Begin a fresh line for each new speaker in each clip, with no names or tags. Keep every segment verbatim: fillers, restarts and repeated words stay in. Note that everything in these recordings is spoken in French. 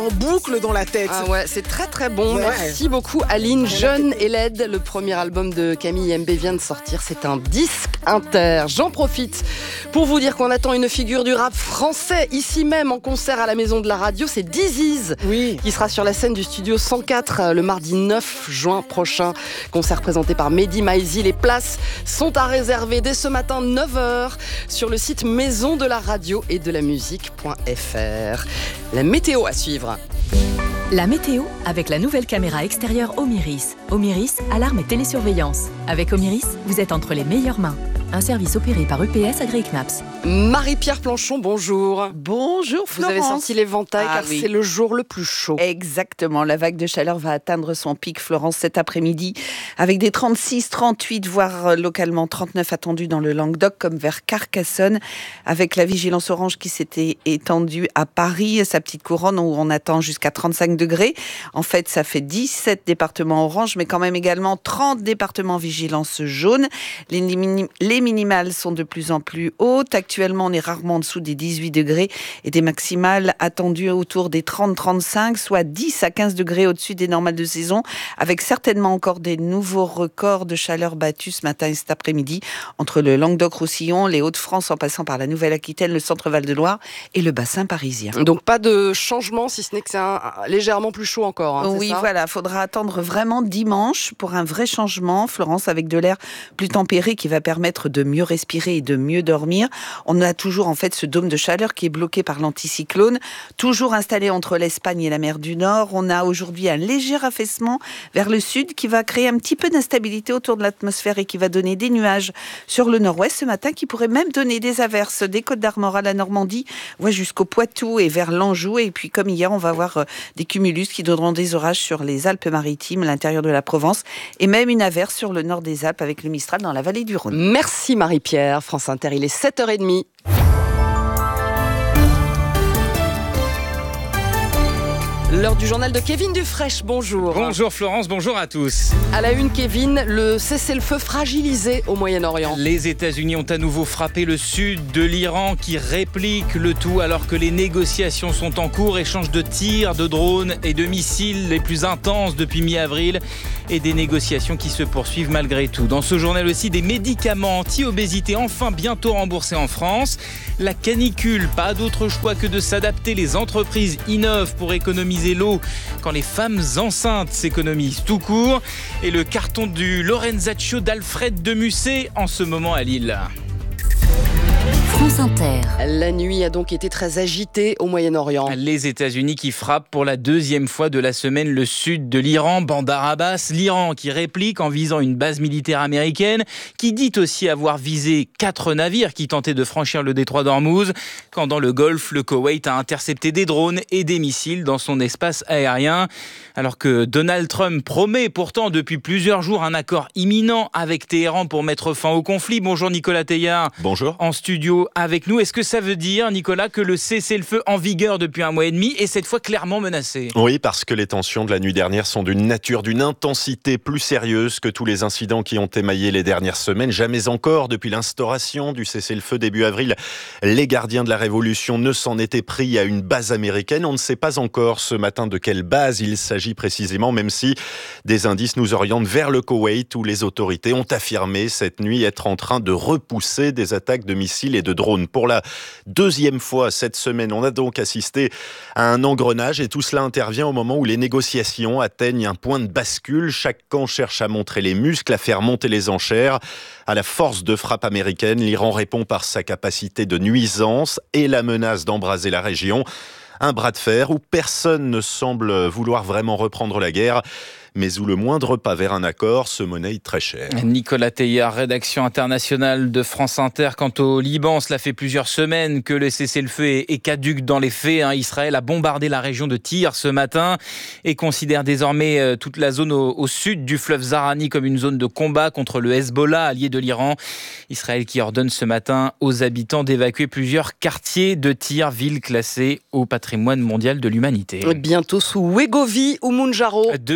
en boucle dans la tête.
Ah ouais, c'est très très bon.
Ouais.
Merci beaucoup Aline. Jeune et laide, le premier album de Camille M B vient de sortir. C'est un disque inter. J'en profite pour vous dire qu'on attend une figure du rap français ici même en concert à la Maison de la Radio. C'est Diziz
Oui.
qui sera sur la scène du studio cent quatre le mardi neuf juin prochain. Concert présenté par Mehdi Maizi. Les places sont à réserver dès ce matin neuf heures sur le site maison de la radio et de la musique point f r. La météo à suivre.
La météo avec la nouvelle caméra extérieure Omiris. Omiris, alarme et télésurveillance. Avec Omiris, vous êtes entre les meilleures mains. Un service opéré par U P S AgriCnaps.
Marie-Pierre Planchon, bonjour.
Bonjour Florence.
Vous avez sorti l'éventail
Ah
car
oui.
c'est le jour le plus chaud.
Exactement, la vague de chaleur va atteindre son pic, Florence, cet après-midi, avec des trente-six, trente-huit, voire localement trente-neuf attendus dans le Languedoc, comme vers Carcassonne, avec la vigilance orange qui s'était étendue à Paris, sa petite couronne, où on attend jusqu'à trente-cinq degrés. En fait, ça fait dix-sept départements orange, mais quand même également trente départements vigilance jaune. Les, minim- les minimales sont de plus en plus hautes. Actuellement, on est rarement en dessous des dix-huit degrés et des maximales attendues autour des trente à trente-cinq, soit dix à quinze degrés au-dessus des normales de saison, avec certainement encore des nouveaux records de chaleur battus ce matin et cet après-midi entre le Languedoc-Roussillon, les Hauts-de-France en passant par la Nouvelle-Aquitaine, le centre Val-de-Loire et le bassin parisien.
Donc pas de changement si ce n'est que c'est un, légèrement plus chaud encore. Hein,
oui,
c'est ça
voilà, faudra attendre vraiment dimanche pour un vrai changement, Florence, avec de l'air plus tempéré qui va permettre de mieux respirer et de mieux dormir. On a toujours en fait ce dôme de chaleur qui est bloqué par l'anticyclone, toujours installé entre l'Espagne et la mer du Nord. On a aujourd'hui un léger affaissement vers le sud qui va créer un petit peu d'instabilité autour de l'atmosphère et qui va donner des nuages sur le nord-ouest ce matin qui pourraient même donner des averses des Côtes d'Armor à la Normandie, voire jusqu'au Poitou et vers l'Anjou. Et puis comme hier, on va avoir des cumulus qui donneront des orages sur les Alpes-Maritimes, l'intérieur de la Provence et même une averse sur le nord des Alpes avec le Mistral dans la vallée du Rhône.
Merci Marie-Pierre. France Inter, il est sept heures trente. L'heure du journal de Kevin Dufraîche, bonjour.
Bonjour Florence, bonjour à tous.
À la une, Kevin, le cessez-le-feu fragilisé au Moyen-Orient.
Les États-Unis ont à nouveau frappé le sud de l'Iran qui réplique le tout alors que les négociations sont en cours. Échange de tirs, de drones et de missiles les plus intenses depuis mi-avril et des négociations qui se poursuivent malgré tout. Dans ce journal aussi, des médicaments anti-obésité enfin bientôt remboursés en France. La canicule, pas d'autre choix que de s'adapter. Les entreprises innovent pour économiser l'eau quand les femmes enceintes s'économisent tout court. Et le carton du Lorenzaccio d'Alfred de Musset en ce moment à Lille.
France Inter.
La nuit a donc été très agitée au Moyen-Orient.
Les États-Unis qui frappent pour la deuxième fois de la semaine le sud de l'Iran, Bandar Abbas. L'Iran qui réplique en visant une base militaire américaine, qui dit aussi avoir visé quatre navires qui tentaient de franchir le détroit d'Ormuz. Quand dans le Golfe, le Koweït a intercepté des drones et des missiles dans son espace aérien. Alors que Donald Trump promet pourtant depuis plusieurs jours un accord imminent avec Téhéran pour mettre fin au conflit. Bonjour Nicolas Teillard.
Bonjour.
En studio avec nous. Est-ce que ça veut dire, Nicolas, que le cessez-le-feu en vigueur depuis un mois et demi est cette fois clairement menacé ?
Oui, parce que les tensions de la nuit dernière sont d'une nature, d'une intensité plus sérieuse que tous les incidents qui ont émaillé les dernières semaines. Jamais encore, depuis l'instauration du cessez-le-feu début avril, les gardiens de la révolution ne s'en étaient pris à une base américaine. On ne sait pas encore ce matin de quelle base il s'agit précisément, même si des indices nous orientent vers le Koweït où les autorités ont affirmé cette nuit être en train de repousser des attaques de missiles et de drones. Pour la deuxième fois cette semaine, on a donc assisté à un engrenage et tout cela intervient au moment où les négociations atteignent un point de bascule. Chaque camp cherche à montrer les muscles, à faire monter les enchères. À la force de frappe américaine, l'Iran répond par sa capacité de nuisance et la menace d'embraser la région. Un bras de fer où personne ne semble vouloir vraiment reprendre la guerre, mais où le moindre pas vers un accord se monnaie très cher.
Nicolas Teillard, rédaction internationale de France Inter. Quant au Liban, cela fait plusieurs semaines que le cessez-le-feu est, est caduc dans les faits. Hein. Israël a bombardé la région de Tyr ce matin et considère désormais euh, toute la zone au, au sud du fleuve Zahrani comme une zone de combat contre le Hezbollah, allié de l'Iran. Israël qui ordonne ce matin aux habitants d'évacuer plusieurs quartiers de Tyr, ville classée au patrimoine mondial de l'humanité.
Bientôt sous Wegovy ou Mounjaro.
Deux médicaments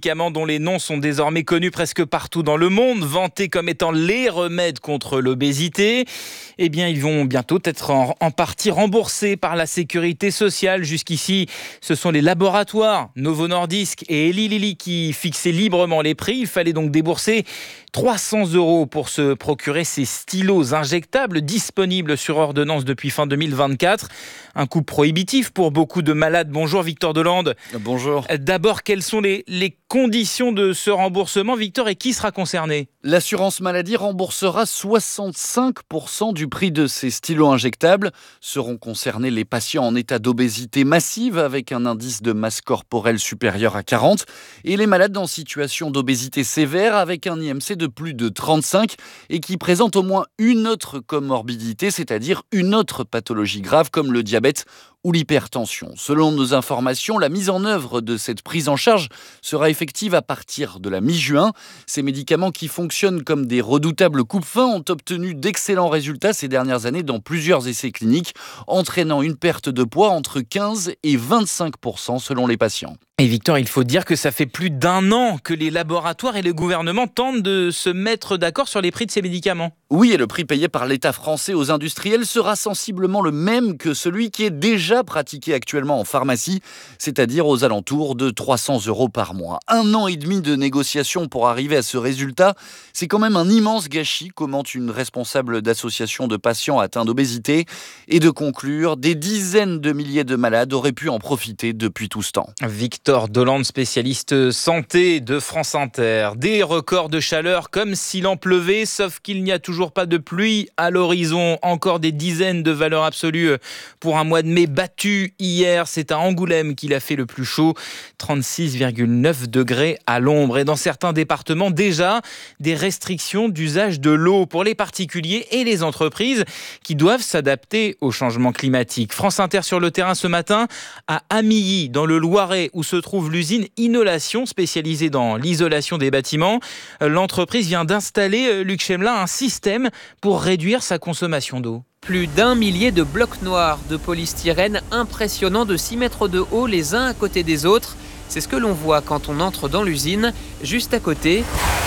médicaments dont les noms sont désormais connus presque partout dans le monde, vantés comme étant les remèdes contre l'obésité, eh bien, ils vont bientôt être en, en partie remboursés par la sécurité sociale. Jusqu'ici, ce sont les laboratoires Novo Nordisk et Eli Lilly qui fixaient librement les prix. Il fallait donc débourser trois cents euros pour se procurer ces stylos injectables disponibles sur ordonnance depuis fin deux mille vingt-quatre. Un coût prohibitif pour beaucoup de malades. Bonjour Victor Delande.
Bonjour.
D'abord, quelles sont les, les conditions de ce remboursement, Victor, et qui sera concerné ?
L'assurance maladie remboursera soixante-cinq pour cent du prix de ces stylos injectables. Seront concernés les patients en état d'obésité massive avec un indice de masse corporelle supérieur à quarante et les malades en situation d'obésité sévère avec un I M C de plus de trente-cinq et qui présentent au moins une autre comorbidité, c'est-à-dire une autre pathologie grave comme le diabète ou l'hypertension. Selon nos informations, la mise en œuvre de cette prise en charge sera effective à partir de la mi-juin. Ces médicaments qui fonctionnent comme des redoutables coupe-faim ont obtenu d'excellents résultats ces dernières années dans plusieurs essais cliniques, entraînant une perte de poids entre quinze et vingt-cinq pour cent selon les patients.
Et Victor, il faut dire que ça fait plus d'un an que les laboratoires et le gouvernement tentent de se mettre d'accord sur les prix de ces médicaments.
Oui, et le prix payé par l'État français aux industriels sera sensiblement le même que celui qui est déjà pratiqué actuellement en pharmacie, c'est-à-dire aux alentours de trois cents euros par mois. Un an et demi de négociations pour arriver à ce résultat, c'est quand même un immense gâchis, commente une responsable d'association de patients atteints d'obésité, et de conclure, des dizaines de milliers de malades auraient pu en profiter depuis tout ce temps.
Victor Delande, spécialiste santé de France Inter. Des records de chaleur comme s'il en pleuvait, sauf qu'il n'y a toujours pas de pluie à l'horizon. Encore des dizaines de valeurs absolues pour un mois de mai battu hier. C'est à Angoulême qu'il a fait le plus chaud, trente-six virgule neuf degrés à l'ombre. Et dans certains départements, déjà, des restrictions d'usage de l'eau pour les particuliers et les entreprises qui doivent s'adapter au changement climatique. France Inter sur le terrain ce matin à Amilly, dans le Loiret, où se trouve l'usine Inolation, spécialisée dans l'isolation des bâtiments. L'entreprise vient d'installer, Luc Chemelin, un système pour réduire sa consommation d'eau.
Plus d'un millier de blocs noirs de polystyrène impressionnants de six mètres de haut les uns à côté des autres. C'est ce que l'on voit quand on entre dans l'usine. Juste à côté,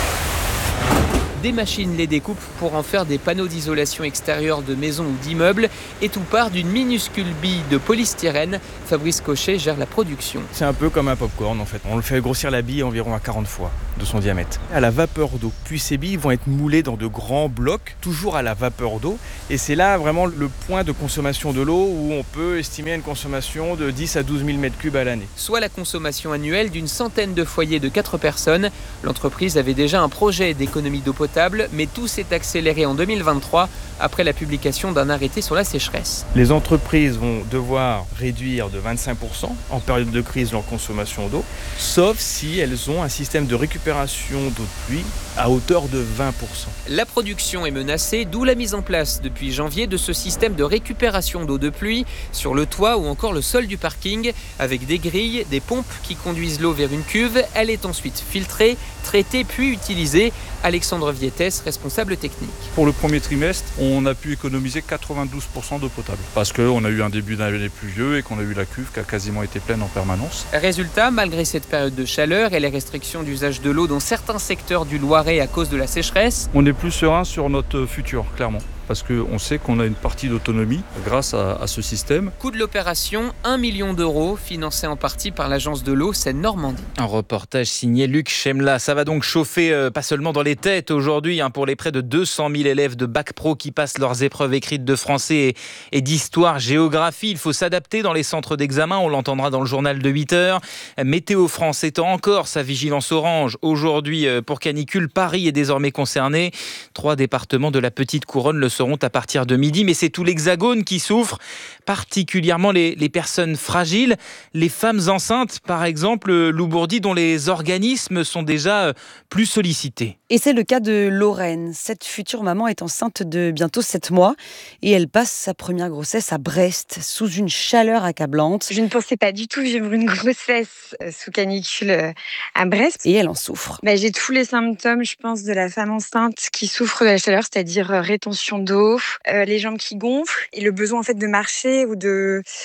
des machines les découpent pour en faire des panneaux d'isolation extérieure de maisons ou d'immeubles et tout part d'une minuscule bille de polystyrène. Fabrice Cochet gère la production.
C'est un peu comme un popcorn en fait. On le fait grossir la bille environ à quarante fois de son diamètre. À la vapeur d'eau. Puis ces billes vont être moulées dans de grands blocs, toujours à la vapeur d'eau. Et c'est là vraiment le point de consommation de l'eau où on peut estimer une consommation de dix à douze mille mètres cubes à l'année.
Soit la consommation annuelle d'une centaine de foyers de quatre personnes. L'entreprise avait déjà un projet d'économie d'eau potable, mais tout s'est accéléré en deux mille vingt-trois après la publication d'un arrêté sur la sécheresse.
Les entreprises vont devoir réduire de vingt-cinq pour cent en période de crise leur consommation d'eau, sauf si elles ont un système de récupération d'eau de pluie à hauteur de vingt pour cent.
La production est menacée, d'où la mise en place depuis janvier de ce système de récupération d'eau de pluie sur le toit ou encore le sol du parking, avec des grilles, des pompes qui conduisent l'eau vers une cuve. Elle est ensuite filtrée, traitée puis utilisée. Alexandre Viettès, responsable technique.
Pour le premier trimestre, on a pu économiser quatre-vingt-douze pour cent d'eau potable parce qu'on a eu un début d'année pluvieux et qu'on a eu la cuve qui a quasiment été pleine en permanence.
Résultat, malgré cette période de chaleur et les restrictions d'usage de l'eau dans certains secteurs du Loiret à cause de la sécheresse,
on est plus serein sur notre futur, clairement. Parce qu'on sait qu'on a une partie d'autonomie grâce à, à ce système.
Coût de l'opération, un million d'euros, financé en partie par l'agence de l'eau Seine-Normandie.
Un reportage signé Luc Chemelin. Ça va donc chauffer, euh, pas seulement dans les têtes aujourd'hui, hein, pour les près de deux cent mille élèves de Bac Pro qui passent leurs épreuves écrites de français et, et d'histoire-géographie. Il faut s'adapter dans les centres d'examen, on l'entendra dans le journal de huit heures. Météo France étend encore sa vigilance orange. Aujourd'hui, euh, pour canicule, Paris est désormais concerné. Trois départements de la Petite Couronne le seront à partir de midi, mais c'est tout l'Hexagone qui souffre, particulièrement les, les personnes fragiles, les femmes enceintes, par exemple, Lou Bourdi, dont les organismes sont déjà plus sollicités.
Et c'est le cas de Lorraine. Cette future maman est enceinte de bientôt sept mois et elle passe sa première grossesse à Brest, sous une chaleur accablante.
Je ne pensais pas du tout vivre une grossesse sous canicule à Brest.
Et elle en souffre.
Bah, j'ai tous les symptômes, je pense, de la femme enceinte qui souffre de la chaleur, c'est-à-dire rétention d'eau, euh, les jambes qui gonflent et le besoin en fait de marcher ou de...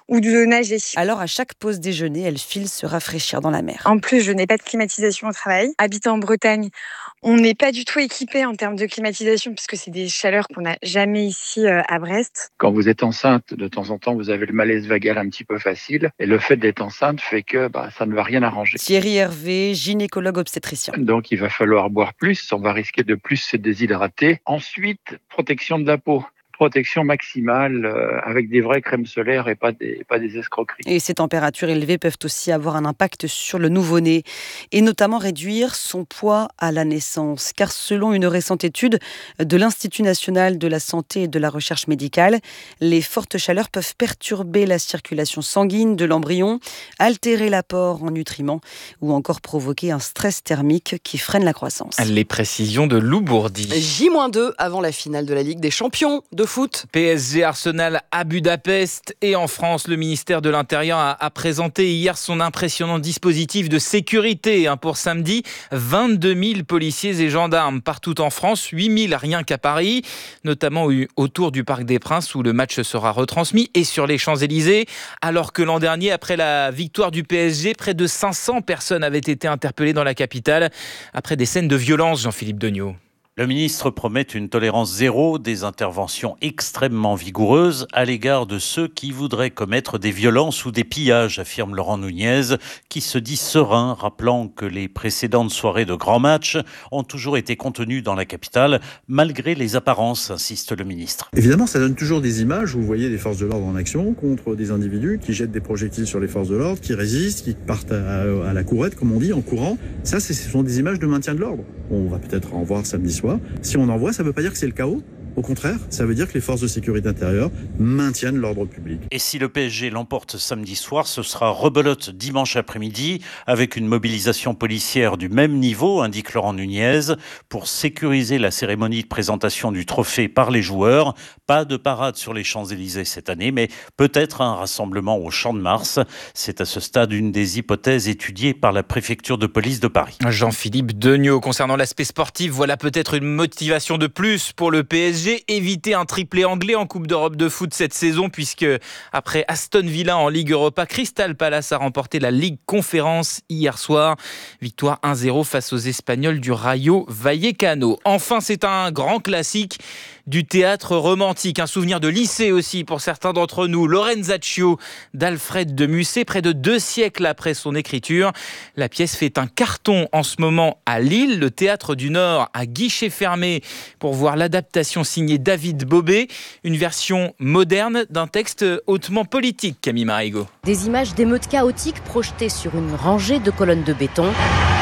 ou de nager.
Alors, à chaque pause déjeuner, elle file se rafraîchir dans la mer.
En plus, je n'ai pas de climatisation au travail. Habitant en Bretagne, on n'est pas du tout équipé en termes de climatisation puisque c'est des chaleurs qu'on n'a jamais ici à Brest.
Quand vous êtes enceinte, de temps en temps, vous avez le malaise vagal un petit peu facile. Et le fait d'être enceinte fait que bah, ça ne va rien arranger.
Thierry Hervé, gynécologue obstétricien.
Donc, il va falloir boire plus. On va risquer de plus se déshydrater. Ensuite, protection de la peau. Protection maximale euh, avec des vraies crèmes solaires et pas des, pas des escroqueries.
Et ces températures élevées peuvent aussi avoir un impact sur le nouveau-né et notamment réduire son poids à la naissance. Car selon une récente étude de l'Institut national de la santé et de la recherche médicale, les fortes chaleurs peuvent perturber la circulation sanguine de l'embryon, altérer l'apport en nutriments ou encore provoquer un stress thermique qui freine la croissance.
Les précisions de Lou Bourdi.
J deux avant la finale de la Ligue des Champions de foot.
P S G Arsenal à Budapest et en France, le ministère de l'Intérieur a, a présenté hier son impressionnant dispositif de sécurité hein, pour samedi. vingt-deux mille policiers et gendarmes partout en France, huit mille rien qu'à Paris, notamment autour du Parc des Princes où le match sera retransmis et sur les Champs-Élysées. Alors que l'an dernier, après la victoire du P S G, près de cinq cents personnes avaient été interpellées dans la capitale après des scènes de violence, Jean-Philippe Degnaud.
Le ministre promet une tolérance zéro, des interventions extrêmement vigoureuses à l'égard de ceux qui voudraient commettre des violences ou des pillages, affirme Laurent Nunez, qui se dit serein, rappelant que les précédentes soirées de grands matchs ont toujours été contenues dans la capitale, malgré les apparences, insiste le ministre.
Évidemment, ça donne toujours des images où vous voyez des forces de l'ordre en action contre des individus qui jettent des projectiles sur les forces de l'ordre, qui résistent, qui partent à, à la courette, comme on dit, en courant. Ça, ce sont des images de maintien de l'ordre. On va peut-être en voir samedi soir. Si on en voit, ça ne veut pas dire que c'est le chaos. Au contraire, ça veut dire que les forces de sécurité intérieure maintiennent l'ordre public.
Et si le P S G l'emporte samedi soir, ce sera rebelote dimanche après-midi avec une mobilisation policière du même niveau, indique Laurent Nunez, pour sécuriser la cérémonie de présentation du trophée par les joueurs. Pas de parade sur les Champs-Élysées cette année, mais peut-être un rassemblement au Champ de Mars. C'est à ce stade une des hypothèses étudiées par la préfecture de police de Paris.
Jean-Philippe Degnaud, concernant l'aspect sportif, voilà peut-être une motivation de plus pour le P S G. Éviter un triplé anglais en Coupe d'Europe de foot cette saison puisque après Aston Villa en Ligue Europa, Crystal Palace a remporté la Ligue Conférence hier soir. Victoire un zéro face aux Espagnols du Rayo Vallecano. Enfin, c'est un grand classique du théâtre romantique, un souvenir de lycée aussi pour certains d'entre nous. Lorenzaccio d'Alfred de Musset, près de deux siècles après son écriture. La pièce fait un carton en ce moment à Lille, le Théâtre du Nord à guichet fermé pour voir l'adaptation signée David Bobet, une version moderne d'un texte hautement politique, Camille Marigot.
Des images d'émeutes chaotiques projetées sur une rangée de colonnes de béton.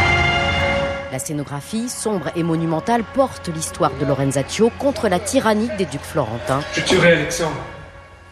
La scénographie, sombre et monumentale, porte l'histoire de Lorenzaccio contre la tyrannie des ducs florentins.
Je tuerai Alexandre. Toi ?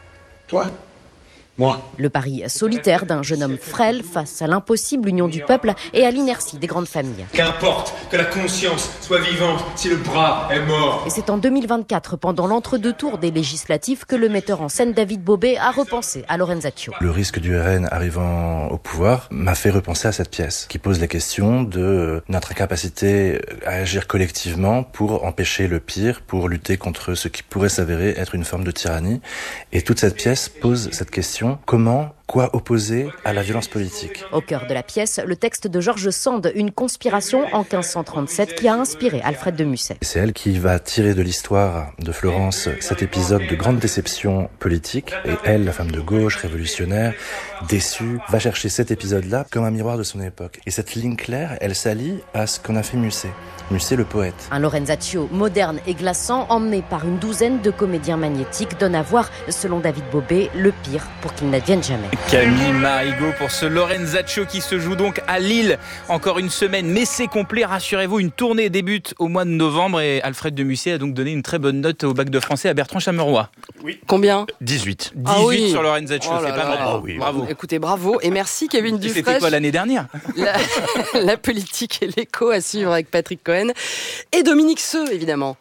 Moi.
Le pari solitaire d'un jeune homme frêle face à l'impossible union du peuple et à l'inertie des grandes familles.
Qu'importe que la conscience soit vivante si le bras est mort.
Et c'est en deux mille vingt-quatre, pendant l'entre-deux tours des législatives, que le metteur en scène David Bobet a repensé à Lorenzaccio.
Le risque du R N arrivant au pouvoir m'a fait repenser à cette pièce, qui pose la question de notre incapacité à agir collectivement pour empêcher le pire, pour lutter contre ce qui pourrait s'avérer être une forme de tyrannie. Et toute cette pièce pose cette question. Comment, quoi opposer à la violence politique ?
Au cœur de la pièce, le texte de George Sand, Une conspiration en quinze cent trente-sept, qui a inspiré Alfred de Musset.
C'est elle qui va tirer de l'histoire de Florence cet épisode de grande déception politique. Et elle, la femme de gauche, révolutionnaire, déçue, va chercher cet épisode-là comme un miroir de son époque. Et cette ligne claire, elle s'allie à ce qu'on a fait Musset. Musset, le poète.
Un Lorenzaccio moderne et glaçant, emmené par une douzaine de comédiens magnétiques, donne à voir, selon David Bobet, le pire pour qu'il n'advienne jamais.
Camille Marigot pour ce Lorenzaccio qui se joue donc à Lille. Encore une semaine, mais c'est complet. Rassurez-vous, une tournée débute au mois de novembre et Alfred de Musset a donc donné une très bonne note au bac de français à Bertrand Chameroy.
Oui. Combien ?
dix-huit. dix-huit
ah oui.
Sur Lorenzaccio,
oh
c'est pas mal.
Oh oui. Bravo. Écoutez, bravo et merci Kevin Dufresne.
C'était quoi l'année dernière ?
la, la politique et l'écho à suivre avec Patrick Cohen et Dominique Seux, évidemment.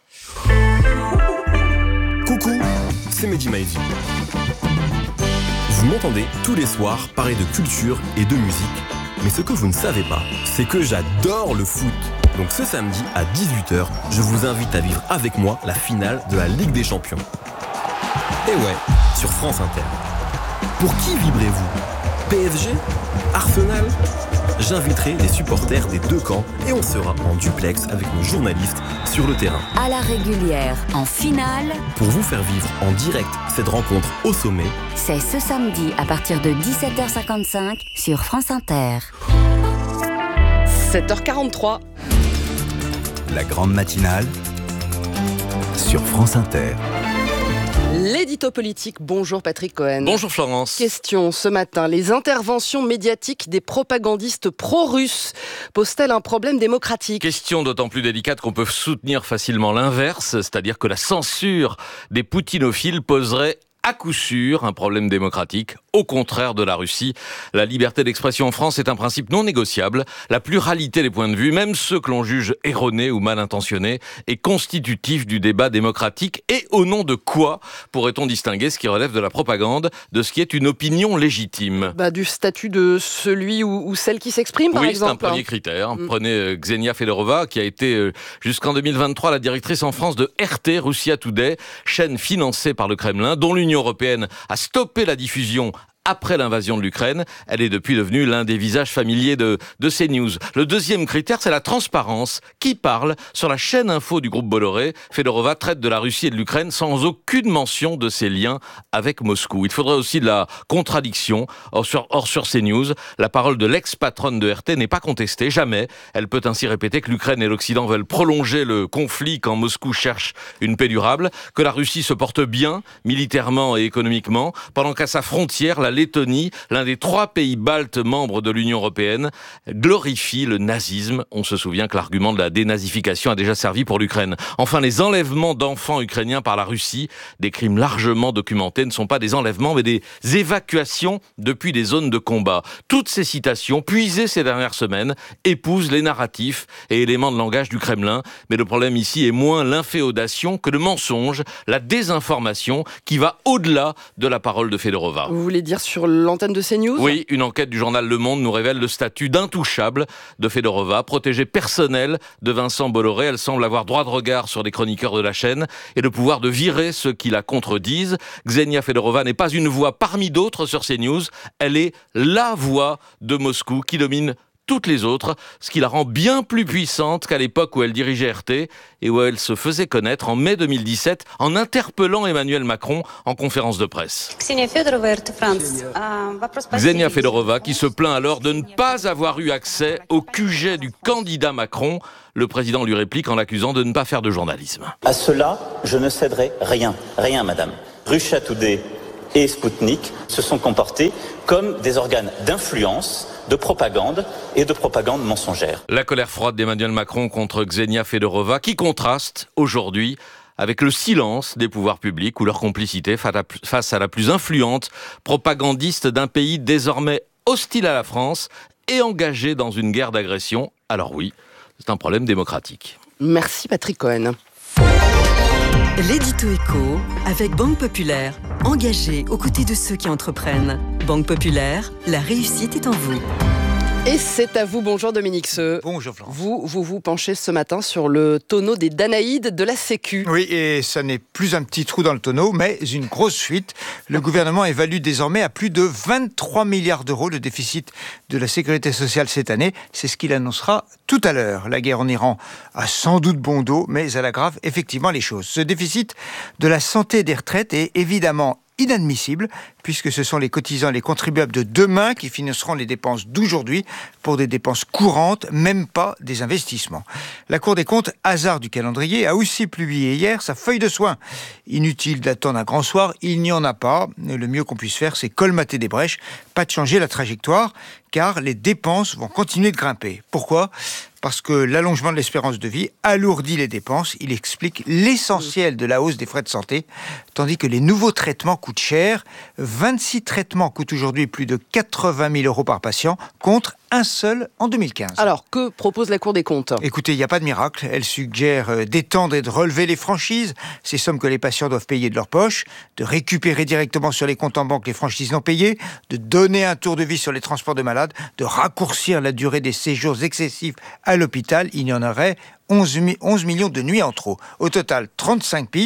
Coucou, c'est Mehdi Maizi. Vous m'entendez tous les soirs parler de culture et de musique. Mais ce que vous ne savez pas, c'est que j'adore le foot. Donc ce samedi à dix-huit heures, je vous invite à vivre avec moi la finale de la Ligue des Champions. Et ouais, sur France Inter. Pour qui vibrez-vous? P S G? Arsenal? J'inviterai les supporters des deux camps et on sera en duplex avec nos journalistes sur le terrain.
À la régulière, en finale,
pour vous faire vivre en direct cette rencontre au sommet,
c'est ce samedi à partir de dix-sept heures cinquante-cinq sur France Inter.
sept heures quarante-trois.
La grande matinale sur France Inter.
L'édito politique, bonjour Patrick Cohen.
Bonjour Florence.
Question ce matin, les interventions médiatiques des propagandistes pro-russes posent-elles un problème démocratique?
Question d'autant plus délicate qu'on peut soutenir facilement l'inverse, c'est-à-dire que la censure des poutinophiles poserait à coup sûr un problème démocratique. Au contraire de la Russie, la liberté d'expression en France est un principe non négociable. La pluralité des points de vue, même ceux que l'on juge erronés ou mal intentionnés, est constitutif du débat démocratique. Et au nom de quoi pourrait-on distinguer ce qui relève de la propagande de ce qui est une opinion légitime?
Bah, du statut de celui ou, ou celle qui s'exprime, par
oui,
exemple.
Oui, c'est un premier critère.
Mm.
Prenez euh, Ksenia Fedorova, qui a été euh, jusqu'en deux mille vingt-trois la directrice en France de R T, Russia Today, chaîne financée par le Kremlin, dont l'Union européenne a stoppé la diffusion après l'invasion de l'Ukraine. Elle est depuis devenue l'un des visages familiers de, de CNews. Le deuxième critère, c'est la transparence. Qui parle sur la chaîne info du groupe Bolloré? Fedorova traite de la Russie et de l'Ukraine sans aucune mention de ses liens avec Moscou. Il faudrait aussi de la contradiction. Or sur, or sur CNews, la parole de l'ex-patronne de R T n'est pas contestée, jamais. Elle peut ainsi répéter que l'Ukraine et l'Occident veulent prolonger le conflit quand Moscou cherche une paix durable, que la Russie se porte bien, militairement et économiquement, pendant qu'à sa frontière, la Lettonie, l'un des trois pays baltes membres de l'Union européenne, glorifie le nazisme. On se souvient que l'argument de la dénazification a déjà servi pour l'Ukraine. Enfin, les enlèvements d'enfants ukrainiens par la Russie, des crimes largement documentés, ne sont pas des enlèvements, mais des évacuations depuis des zones de combat. Toutes ces citations, puisées ces dernières semaines, épousent les narratifs et éléments de langage du Kremlin. Mais le problème ici est moins l'inféodation que le mensonge, la désinformation qui va au-delà de la parole de Fedorova.
Vous voulez dire sur l'antenne de CNews?
Oui, une enquête du journal Le Monde nous révèle le statut d'intouchable de Fedorova, protégée personnelle de Vincent Bolloré. Elle semble avoir droit de regard sur les chroniqueurs de la chaîne et le pouvoir de virer ceux qui la contredisent. Ksenia Fedorova n'est pas une voix parmi d'autres sur CNews. Elle est la voix de Moscou qui domine toutes les autres, ce qui la rend bien plus puissante qu'à l'époque où elle dirigeait R T et où elle se faisait connaître en mai deux mille dix-sept en interpellant Emmanuel Macron en conférence de presse. Ksenia Fedorova qui se plaint alors de ne pas avoir eu accès au Q G du candidat Macron. Le président lui réplique en l'accusant de ne pas faire de journalisme.
À cela, je ne céderai rien, rien madame. Russia Today et Sputnik se sont comportés comme des organes d'influence, de propagande et de propagande mensongère.
La colère froide d'Emmanuel Macron contre Ksenia Fedorova qui contraste aujourd'hui avec le silence des pouvoirs publics ou leur complicité face à la plus influente propagandiste d'un pays désormais hostile à la France et engagé dans une guerre d'agression. Alors oui, c'est un problème démocratique.
Merci Patrick Cohen.
L'édito éco avec Banque Populaire, engagée aux côtés de ceux qui entreprennent. Banque Populaire, la réussite est en vous.
Et c'est à vous, bonjour Dominique Seux.
Bonjour Florence.
Vous, vous vous penchez ce matin sur le tonneau des Danaïdes de la Sécu.
Oui, et ça n'est plus un petit trou dans le tonneau, mais une grosse fuite. Le gouvernement évalue désormais à plus de vingt-trois milliards d'euros le déficit de la sécurité sociale cette année. C'est ce qu'il annoncera tout à l'heure. La guerre en Iran a sans doute bon dos, mais elle aggrave effectivement les choses. Ce déficit de la santé et des retraites est évidemment inadmissible, puisque ce sont les cotisants et les contribuables de demain qui financeront les dépenses d'aujourd'hui pour des dépenses courantes, même pas des investissements. La Cour des comptes, hasard du calendrier, a aussi publié hier sa feuille de soins. Inutile d'attendre un grand soir, il n'y en a pas. Le mieux qu'on puisse faire, c'est colmater des brèches, pas de changer la trajectoire, car les dépenses vont continuer de grimper. Pourquoi ? Parce que l'allongement de l'espérance de vie alourdit les dépenses. Il explique l'essentiel de la hausse des frais de santé, tandis que les nouveaux traitements coûtent cher. vingt-six traitements coûtent aujourd'hui plus de quatre-vingt mille euros par patient, contre un seul en deux mille quinze.
Alors, que propose la Cour des comptes ?
Écoutez, il n'y a pas de miracle. Elle suggère d'étendre et de relever les franchises, ces sommes que les patients doivent payer de leur poche, de récupérer directement sur les comptes en banque les franchises non payées, de donner un tour de vis sur les transports de malades, de raccourcir la durée des séjours excessifs à l'hôpital. Il y en aurait onze millions de nuits en trop. Au total, trente-cinq pistes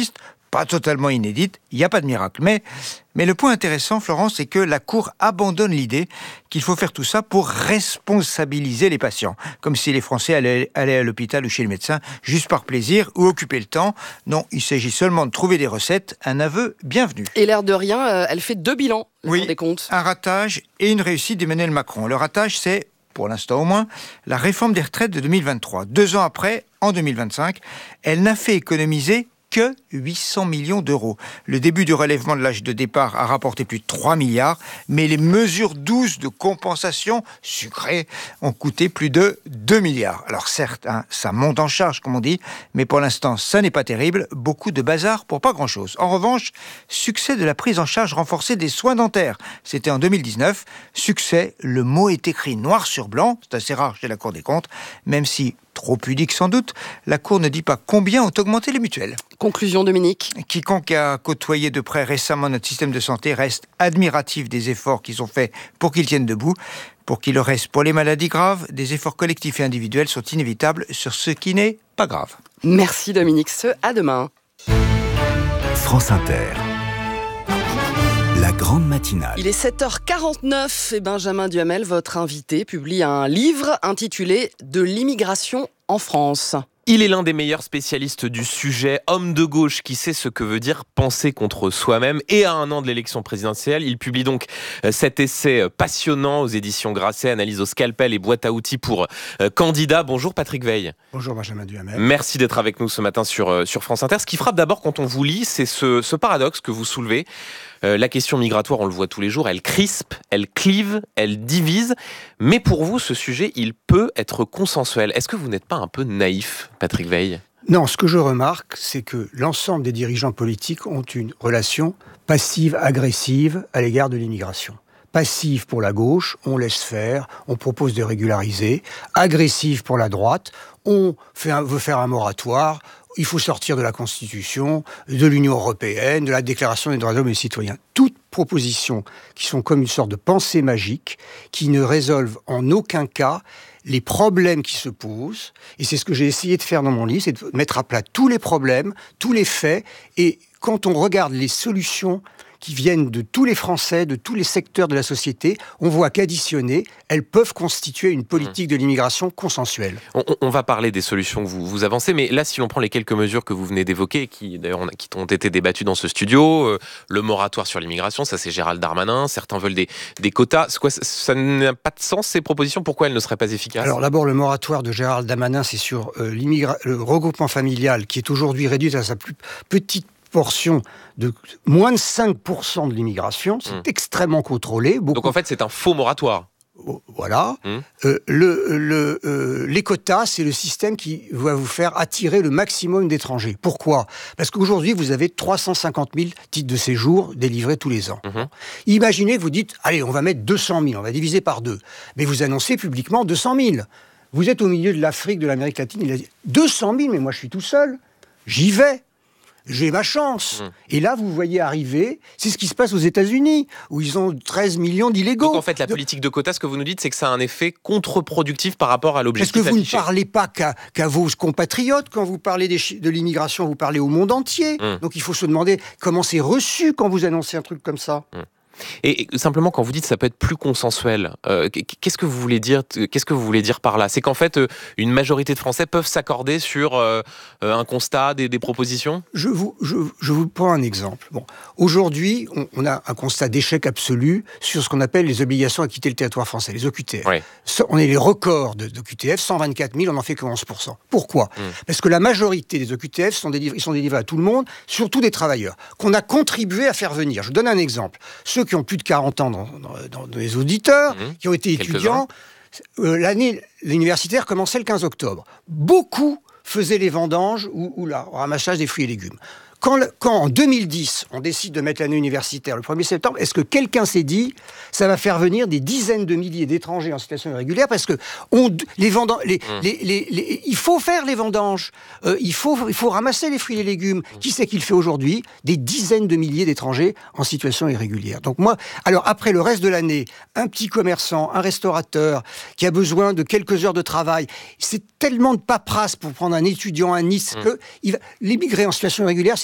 pas totalement inédite, il n'y a pas de miracle. Mais, mais le point intéressant, Florence, c'est que la Cour abandonne l'idée qu'il faut faire tout ça pour responsabiliser les patients. Comme si les Français allaient, allaient à l'hôpital ou chez le médecin juste par plaisir ou occuper le temps. Non, il s'agit seulement de trouver des recettes, un aveu bienvenu.
Et l'air de rien, euh, elle fait deux bilans, la
oui,
Cour des comptes.
Un ratage et une réussite d'Emmanuel Macron. Le ratage, c'est, pour l'instant au moins, la réforme des retraites de deux mille vingt-trois. Deux ans après, en deux mille vingt-cinq, elle n'a fait économiser que huit cents millions d'euros. Le début du relèvement de l'âge de départ a rapporté plus de trois milliards, mais les mesures douces de compensation sucrées ont coûté plus de deux milliards. Alors certes, hein, ça monte en charge, comme on dit, mais pour l'instant, ça n'est pas terrible. Beaucoup de bazar pour pas grand-chose. En revanche, succès de la prise en charge renforcée des soins dentaires. C'était en deux mille dix-neuf. Succès, le mot est écrit noir sur blanc, c'est assez rare chez la Cour des comptes, même si trop pudique sans doute, la Cour ne dit pas combien ont augmenté les mutuelles.
Conclusion, Dominique.
Quiconque a côtoyé de près récemment notre système de santé reste admiratif des efforts qui sont faits pour qu'il tienne debout. Pour qu'il le reste pour les maladies graves, des efforts collectifs et individuels sont inévitables sur ce qui n'est pas grave.
Merci Dominique, ce à demain.
France Inter. La grande matinale.
Il est sept heures quarante-neuf et Benjamin Duhamel, votre invité, publie un livre intitulé « De l'immigration en France ».
Il est l'un des meilleurs spécialistes du sujet, homme de gauche qui sait ce que veut dire penser contre soi-même. Et à un an de l'élection présidentielle, il publie donc cet essai passionnant aux éditions Grasset, analyse au scalpel et boîte à outils pour candidats. Bonjour Patrick Veil.
Bonjour Benjamin Duhamel.
Merci d'être avec nous ce matin sur, sur France Inter. Ce qui frappe d'abord quand on vous lit, c'est ce, ce paradoxe que vous soulevez. Euh, la question migratoire, on le voit tous les jours, elle crispe, elle clive, elle divise. Mais pour vous, ce sujet, il peut être consensuel. Est-ce que vous n'êtes pas un peu naïf, Patrick Veil ?
Non, ce que je remarque, c'est que l'ensemble des dirigeants politiques ont une relation passive-agressive à l'égard de l'immigration. Passive pour la gauche, on laisse faire, on propose de régulariser. Agressive pour la droite, on fait un, veut faire un moratoire. Il faut sortir de la Constitution, de l'Union européenne, de la Déclaration des droits de l'homme et des citoyens. Toutes propositions qui sont comme une sorte de pensée magique, qui ne résolvent en aucun cas les problèmes qui se posent. Et c'est ce que j'ai essayé de faire dans mon livre, c'est de mettre à plat tous les problèmes, tous les faits. Et quand on regarde les solutions qui viennent de tous les Français, de tous les secteurs de la société, on voit qu'additionnées, elles peuvent constituer une politique de l'immigration consensuelle.
On, on va parler des solutions que vous, vous avancez, mais là, si l'on prend les quelques mesures que vous venez d'évoquer, qui d'ailleurs qui ont été débattues dans ce studio, euh, le moratoire sur l'immigration, ça c'est Gérald Darmanin, certains veulent des, des quotas. C'est quoi, ça, ça n'a pas de sens, ces propositions? Pourquoi elles ne seraient pas efficaces?
Alors d'abord, le moratoire de Gérald Darmanin, c'est sur euh, le regroupement familial, qui est aujourd'hui réduit à sa plus petite portion de moins de cinq pour cent de l'immigration. C'est mmh. extrêmement contrôlé. Beaucoup...
Donc en fait, c'est un faux moratoire.
Voilà. Mmh. Euh, le, le, euh, les quotas, c'est le système qui va vous faire attirer le maximum d'étrangers. Pourquoi ? Parce qu'aujourd'hui, vous avez trois cent cinquante mille titres de séjour délivrés tous les ans. Mmh. Imaginez que vous dites, allez, on va mettre deux cent mille, on va diviser par deux. Mais vous annoncez publiquement deux cent mille. Vous êtes au milieu de l'Afrique, de l'Amérique latine, il a dit deux cent mille, mais moi je suis tout seul. J'y vais. J'ai ma chance. Mmh. Et là, vous voyez arriver, c'est ce qui se passe aux États-Unis, où ils ont treize millions d'illégaux.
Donc en fait, la de... politique de quotas, ce que vous nous dites, c'est que ça a un effet contre-productif par rapport à l'objectif
affiché. Parce que vous
affiché.
ne parlez pas qu'à, qu'à vos compatriotes. Quand vous parlez des, de l'immigration, vous parlez au monde entier. Mmh. Donc il faut se demander comment c'est reçu quand vous annoncez un truc comme ça.
Mmh. Et simplement, quand vous dites que ça peut être plus consensuel, euh, qu'est-ce que vous voulez dire Qu'est-ce que vous voulez dire par là? C'est qu'en fait, euh, une majorité de Français peuvent s'accorder sur euh, un constat, des, des propositions.
Je vous, je, je vous prends un exemple. Bon, aujourd'hui, on, on a un constat d'échec absolu sur ce qu'on appelle les obligations à quitter le territoire français, les O Q T F. Oui. On est les records de, de O Q T F, cent vingt-quatre mille, on n'en fait que onze pour cent. Pourquoi? mmh. Parce que la majorité des O Q T F sont délivrés, ils sont délivrés à tout le monde, surtout des travailleurs, qu'on a contribué à faire venir. Je vous donne un exemple. Ceux qui ont plus de quarante ans dans, dans, dans les auditeurs, mmh. qui ont été Quelques étudiants, euh, l'année universitaire commençait le quinze octobre. Beaucoup faisaient les vendanges ou, ou le ramassage des fruits et légumes. Quand, le, quand en deux mille dix, on décide de mettre l'année universitaire le premier septembre, est-ce que quelqu'un s'est dit ça va faire venir des dizaines de milliers d'étrangers en situation irrégulière parce que on, les vendanges, les, mmh. les, les, les, il faut faire les vendanges, euh, il, faut, il faut ramasser les fruits et les légumes. Mmh. Qui c'est qui le fait aujourd'hui? Des dizaines de milliers d'étrangers en situation irrégulière. Donc moi, alors après le reste de l'année, un petit commerçant, un restaurateur qui a besoin de quelques heures de travail, c'est tellement de paperasse pour prendre un étudiant à Nice mmh. que il va, l'immigré en situation irrégulière, c'est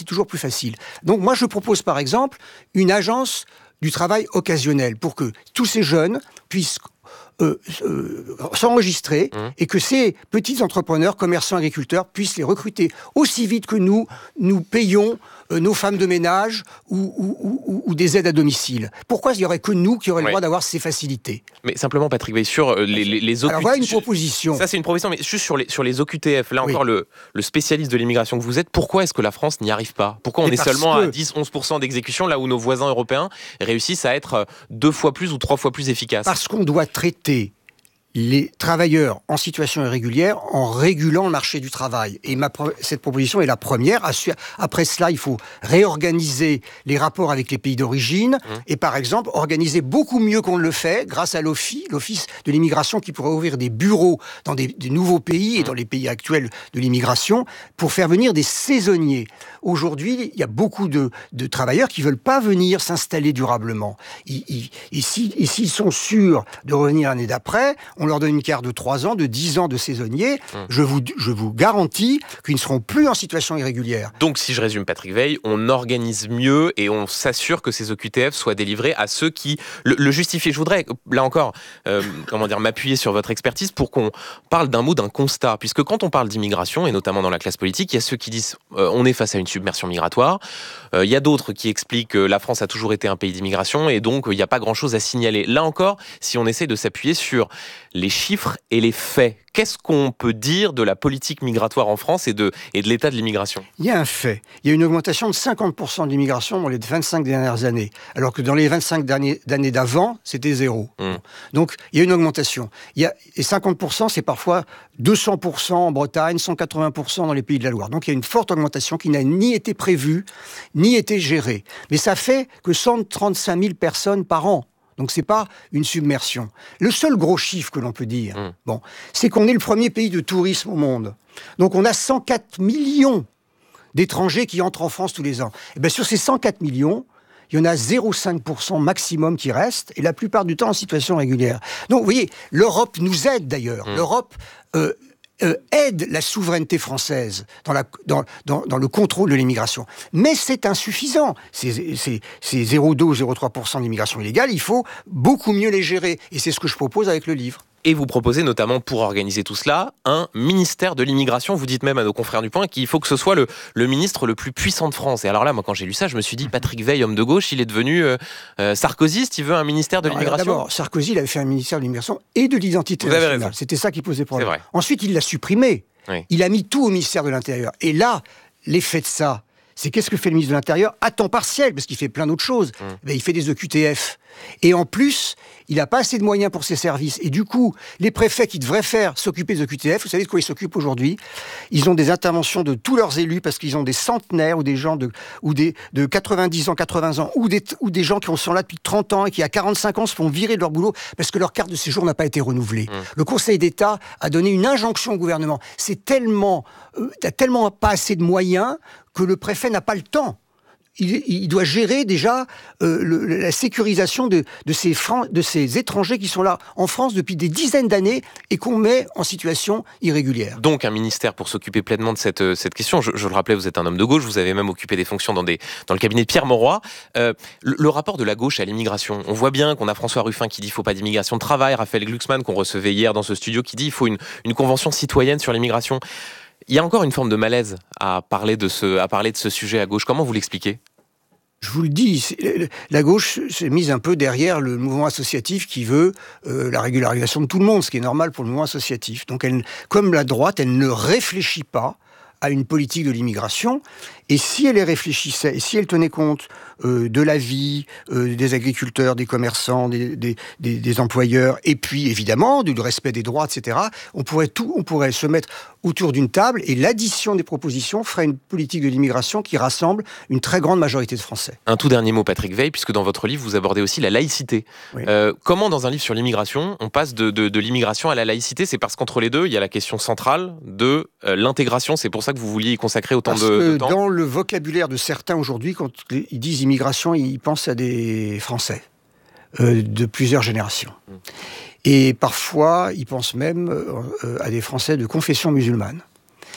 c'est toujours plus facile. Donc moi, je propose par exemple une agence du travail occasionnel pour que tous ces jeunes puissent Euh, euh, s'enregistrer mmh. et que ces petits entrepreneurs, commerçants, agriculteurs puissent les recruter aussi vite que nous, nous payons euh, nos femmes de ménage ou, ou, ou, ou des aides à domicile. Pourquoi il n'y aurait que nous qui aurions ouais. le droit d'avoir ces facilités?
Mais simplement, Patrick Veil, sur les, les, les O Q T F...
Alors voilà une proposition.
Ça, c'est une proposition, mais juste sur les, sur les O Q T F, là oui. encore, le, le spécialiste de l'immigration que vous êtes, pourquoi est-ce que la France n'y arrive pas? Pourquoi on et est seulement que... à dix à onze pour cent d'exécution, là où nos voisins européens réussissent à être deux fois plus ou trois fois plus efficaces?
Parce qu'on doit traiter les travailleurs en situation irrégulière en régulant le marché du travail. Et ma pro- cette proposition est la première. Après cela, il faut réorganiser les rapports avec les pays d'origine mmh. et par exemple organiser beaucoup mieux qu'on le fait grâce à l'OFII, l'Office de l'immigration, qui pourrait ouvrir des bureaux dans des, des nouveaux pays et dans les pays actuels de l'immigration pour faire venir des saisonniers. Aujourd'hui, il y a beaucoup de, de travailleurs qui ne veulent pas venir s'installer durablement. Ils, ils, et, si, et s'ils sont sûrs de revenir l'année d'après, on leur donne une carte de trois ans, de dix ans de saisonniers. Mmh. Je, vous, je vous garantis qu'ils ne seront plus en situation irrégulière.
Donc, si je résume, Patrick Veil, on organise mieux et on s'assure que ces O Q T F soient délivrés à ceux qui le, le justifient. Je voudrais, là encore, euh, comment dire, m'appuyer sur votre expertise pour qu'on parle d'un mot, d'un constat. Puisque quand on parle d'immigration, et notamment dans la classe politique, il y a ceux qui disent euh, on est face à une submersion migratoire. Euh, il y a d'autres qui expliquent que la France a toujours été un pays d'immigration et donc il n'y a pas grand-chose à signaler. Là encore, si on essaie de s'appuyer sur les chiffres et les faits, qu'est-ce qu'on peut dire de la politique migratoire en France et de, et de l'état de l'immigration?
Il y a un fait. Il y a une augmentation de cinquante pour cent de l'immigration dans les vingt-cinq dernières années, alors que dans les vingt-cinq dernières années d'avant, c'était zéro. Mmh. Donc, il y a une augmentation. Il y a, et cinquante pour cent, c'est parfois deux cents pour cent en Bretagne, cent quatre-vingts pour cent dans les Pays de la Loire. Donc, il y a une forte augmentation qui n'a ni été prévue, ni été gérée. Mais ça fait que cent trente-cinq mille personnes par an. Donc c'est pas une submersion. Le seul gros chiffre que l'on peut dire, mmh. bon, c'est qu'on est le premier pays de tourisme au monde. Donc on a cent quatre millions d'étrangers qui entrent en France tous les ans. Et bien sur ces cent quatre millions, il y en a zéro virgule cinq pour cent maximum qui restent, et la plupart du temps en situation régulière. Donc vous voyez, l'Europe nous aide d'ailleurs. Mmh. L'Europe euh, Euh, aide la souveraineté française dans, la, dans, dans, dans le contrôle de l'immigration. Mais c'est insuffisant. C'est, c'est, c'est zéro virgule deux ou zéro virgule trois pour cent d'immigration illégale. Il faut beaucoup mieux les gérer. Et c'est ce que je propose avec le livre.
Et vous proposez notamment, pour organiser tout cela, un ministère de l'immigration. Vous dites même à nos confrères du Point qu'il faut que ce soit le, le ministre le plus puissant de France. Et alors là, moi, quand j'ai lu ça, je me suis dit, Patrick Veil, homme de gauche, il est devenu euh, euh, sarkozyste, il veut un ministère de alors, l'immigration.
D'abord, Sarkozy, il avait fait un ministère de l'immigration et de l'identité nationale. C'était ça qui posait problème. Ensuite, il l'a supprimé. Oui. Il a mis tout au ministère de l'Intérieur. Et là, l'effet de ça, c'est qu'est-ce que fait le ministre de l'Intérieur à temps partiel, parce qu'il fait plein d'autres choses. Mmh. Ben, il fait des O Q T F. Et en plus, il n'a pas assez de moyens pour ses services. Et du coup, les préfets qui devraient faire s'occuper des O Q T F, vous savez de quoi ils s'occupent aujourd'hui? Ils ont des interventions de tous leurs élus, parce qu'ils ont des centenaires ou des gens de, ou des, de quatre-vingt-dix ans, quatre-vingts ans, ou des, ou des gens qui sont là depuis trente ans et qui, à quarante-cinq ans, se font virer de leur boulot parce que leur carte de séjour n'a pas été renouvelée. Mmh. Le Conseil d'État a donné une injonction au gouvernement. C'est tellement, euh, il n'y a tellement pas assez de moyens que le préfet n'a pas le temps. Il, il doit gérer déjà euh, le, la sécurisation de, de, ces Fran- de ces étrangers qui sont là en France depuis des dizaines d'années et qu'on met en situation irrégulière.
Donc un ministère pour s'occuper pleinement de cette, cette question. Je, je le rappelais, vous êtes un homme de gauche, vous avez même occupé des fonctions dans, des, dans le cabinet de Pierre Mauroy. Euh, le, le rapport de la gauche à l'immigration, on voit bien qu'on a François Ruffin qui dit qu'il ne faut pas d'immigration de travail, Raphaël Glucksmann qu'on recevait hier dans ce studio qui dit qu'il faut une, une convention citoyenne sur l'immigration. Il y a encore une forme de malaise à parler de ce, à parler de ce sujet à gauche. Comment vous l'expliquez ?
Je vous le dis, la gauche s'est mise un peu derrière le mouvement associatif qui veut euh, la régularisation de tout le monde, ce qui est normal pour le mouvement associatif. Donc, elle, comme la droite, elle ne réfléchit pas à une politique de l'immigration. Et si elle y réfléchissait, et si elle tenait compte euh, de la vie euh, des agriculteurs, des commerçants, des, des, des, des employeurs, et puis évidemment du respect des droits, et cetera, on pourrait, tout, on pourrait se mettre autour d'une table et l'addition des propositions ferait une politique de l'immigration qui rassemble une très grande majorité de Français.
Un tout dernier mot, Patrick Veil, puisque dans votre livre, vous abordez aussi la laïcité. Oui. Euh, comment, dans un livre sur l'immigration, on passe de, de, de l'immigration à la laïcité? C'est parce qu'entre les deux, il y a la question centrale de euh, l'intégration. C'est pour ça que vous vouliez y consacrer autant
parce
de,
que
de temps.
Dans le vocabulaire de certains aujourd'hui, quand ils disent immigration, ils pensent à des Français euh, de plusieurs générations. Mmh. Et parfois, ils pensent même euh, à des Français de confession musulmane.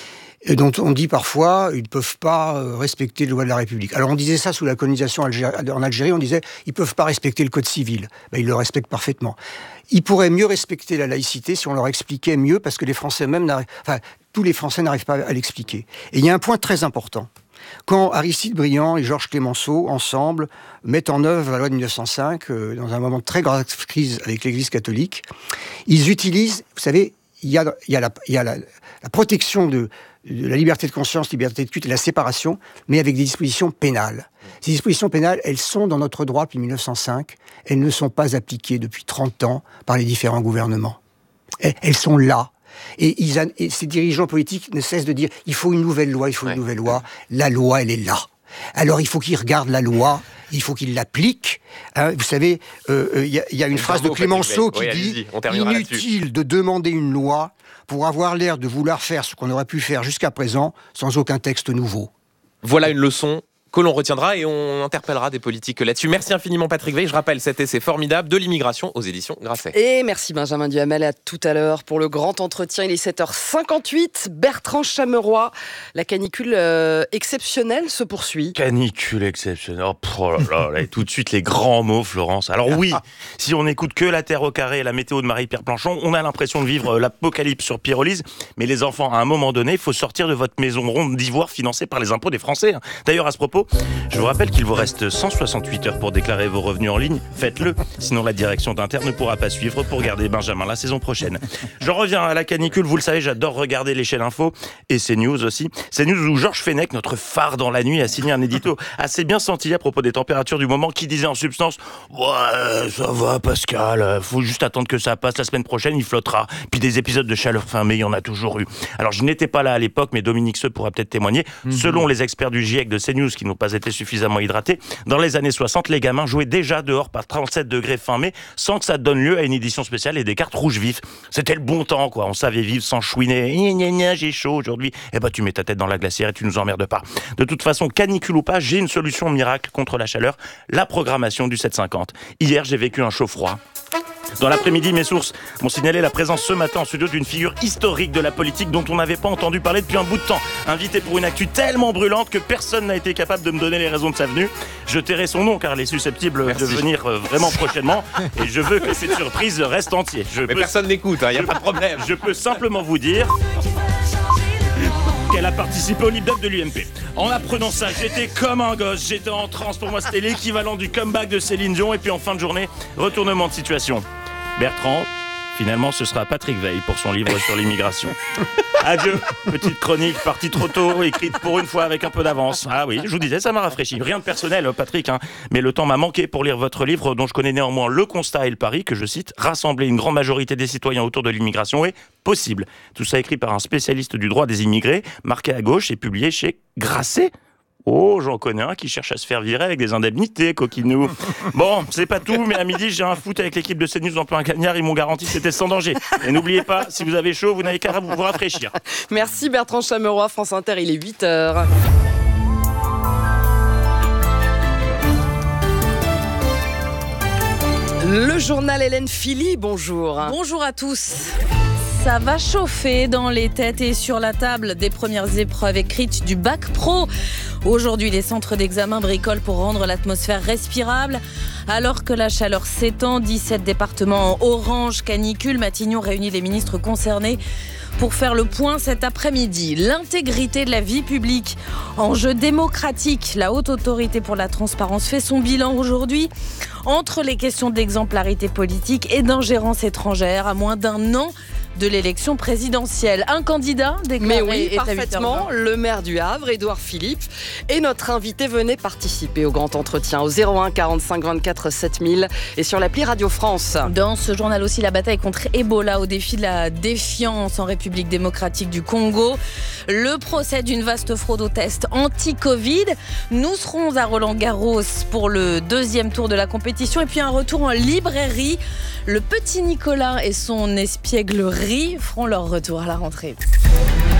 et dont on dit parfois ils ne peuvent pas respecter les lois de la République. Alors on disait ça sous la colonisation en Algérie, on disait ils ne peuvent pas respecter le code civil. Ben, ils le respectent parfaitement. Ils pourraient mieux respecter la laïcité si on leur expliquait mieux, parce que les Français même n'arrivent, enfin tous les Français n'arrivent pas à l'expliquer. Et il y a un point très important. Quand Aristide Briand et Georges Clemenceau, ensemble, mettent en œuvre la loi de mille neuf cent cinq, euh, dans un moment de très grave crise avec l'Église catholique, ils utilisent, vous savez, il y a, il y a, la, il y a la, la protection de, de la liberté de conscience, liberté de culte et la séparation, mais avec des dispositions pénales. Ces dispositions pénales, elles sont dans notre droit depuis mille neuf cent cinq, elles ne sont pas appliquées depuis trente ans par les différents gouvernements. Elles sont là. Et, ils, et ces dirigeants politiques ne cessent de dire il faut une nouvelle loi, il faut ouais. une nouvelle loi. La loi, elle est là. Alors il faut qu'ils regardent la loi, il faut qu'ils l'appliquent. Hein, vous savez, il euh, y, y a une phrase de Clemenceau qui oui, dit inutile de demander une loi pour avoir l'air de vouloir faire ce qu'on aurait pu faire jusqu'à présent sans aucun texte nouveau.
Voilà une leçon que l'on retiendra et on interpellera des politiques là-dessus. Merci infiniment Patrick Veil. Je rappelle cet essai formidable de l'immigration aux éditions Grasset.
Et merci Benjamin Duhamel, à tout à l'heure pour le grand entretien. Il est sept heures cinquante-huit. Bertrand Chameroy, la canicule euh, exceptionnelle se poursuit.
Canicule exceptionnelle. Oh là là, là, tout de suite les grands mots, Florence. Alors oui, si on n'écoute que la Terre au carré et la météo de Marie-Pierre Planchon, on a l'impression de vivre l'apocalypse sur Pyrolyse. Mais les enfants, à un moment donné, il faut sortir de votre maison ronde d'ivoire financée par les impôts des Français. D'ailleurs, à ce propos, je vous rappelle qu'il vous reste cent soixante-huit heures pour déclarer vos revenus en ligne. Faites-le, sinon la direction d'Inter ne pourra pas suivre pour garder Benjamin la saison prochaine. J'en reviens à la canicule. Vous le savez, j'adore regarder l'échelle info et CNews aussi. CNews où Georges Fenech, notre phare dans la nuit, a signé un édito assez bien senti à propos des températures du moment qui disait en substance « Ouais, ça va Pascal, faut juste attendre que ça passe. La semaine prochaine, il flottera. Puis des épisodes de chaleur fin mai, il y en a toujours eu. » Alors je n'étais pas là à l'époque, mais Dominique Seux pourra peut-être témoigner. Mmh. Selon les experts du GIEC de CNews qui n'ont pas été suffisamment hydratés, dans les années soixante, les gamins jouaient déjà dehors par trente-sept degrés fin mai sans que ça donne lieu à une édition spéciale et des cartes rouges vifs. C'était le bon temps, quoi. On savait vivre sans chouiner. Gna gna gna, j'ai chaud aujourd'hui. Eh ben, tu mets ta tête dans la glacière et tu nous emmerdes pas. De toute façon, canicule ou pas, j'ai une solution miracle contre la chaleur. La programmation du sept cent cinquante. Hier, j'ai vécu un chaud froid. Dans l'après-midi, mes sources m'ont signalé la présence ce matin en studio d'une figure historique de la politique dont on n'avait pas entendu parler depuis un bout de temps. Invité pour une actu tellement brûlante que personne n'a été capable de me donner les raisons de sa venue. Je tairai son nom car elle est susceptible Merci. de venir vraiment prochainement et je veux que cette surprise reste entière. Je
Mais
peux...
personne n'écoute, il hein, n'y a pas de problème.
Je peux simplement vous dire qu'elle a participé au lip-up de l'U M P. En apprenant ça, j'étais comme un gosse, j'étais en transe. Pour moi, c'était l'équivalent du comeback de Céline Dion. Et puis en fin de journée, retournement de situation. Bertrand, finalement, ce sera Patrick Veil pour son livre sur l'immigration. Adieu, petite chronique partie trop tôt, écrite pour une fois avec un peu d'avance. Ah oui, je vous disais, ça m'a rafraîchi. Rien de personnel, Patrick, hein, mais le temps m'a manqué pour lire votre livre dont je connais néanmoins le constat et le pari, que je cite, rassembler une grande majorité des citoyens autour de l'immigration est possible. Tout ça écrit par un spécialiste du droit des immigrés, marqué à gauche et publié chez Grasset. Oh, j'en connais un qui cherche à se faire virer avec des indemnités, coquinou. Bon, c'est pas tout, mais à midi, j'ai un foot avec l'équipe de CNews dans plein cagnard. Ils m'ont garanti que c'était sans danger. Et n'oubliez pas, si vous avez chaud, vous n'avez qu'à vous rafraîchir.
Merci Bertrand Chameroy, France Inter, il est huit heures. Le journal Hélène Philly, bonjour.
Bonjour à tous. Ça va chauffer dans les têtes et sur la table des premières épreuves écrites du bac pro. Aujourd'hui, les centres d'examen bricolent pour rendre l'atmosphère respirable. Alors que la chaleur s'étend, dix-sept départements en orange canicule. Matignon réunit les ministres concernés pour faire le point cet après-midi. L'intégrité de la vie publique, enjeu démocratique. La Haute Autorité pour la Transparence fait son bilan aujourd'hui. Entre les questions d'exemplarité politique et d'ingérence étrangère, à moins d'un an de l'élection présidentielle. Un candidat déclaré.
Mais oui, parfaitement, le maire du Havre, Édouard Philippe, et notre invité venait participer au grand entretien au zéro un quarante-cinq vingt-quatre sept mille et sur l'appli Radio France.
Dans ce journal aussi, la bataille contre Ebola au défi de la défiance en République démocratique du Congo. Le procès d'une vaste fraude au test anti-Covid. Nous serons à Roland-Garros pour le deuxième tour de la compétition et puis un retour en librairie. Le petit Nicolas et son espièglerie feront leur retour à la rentrée.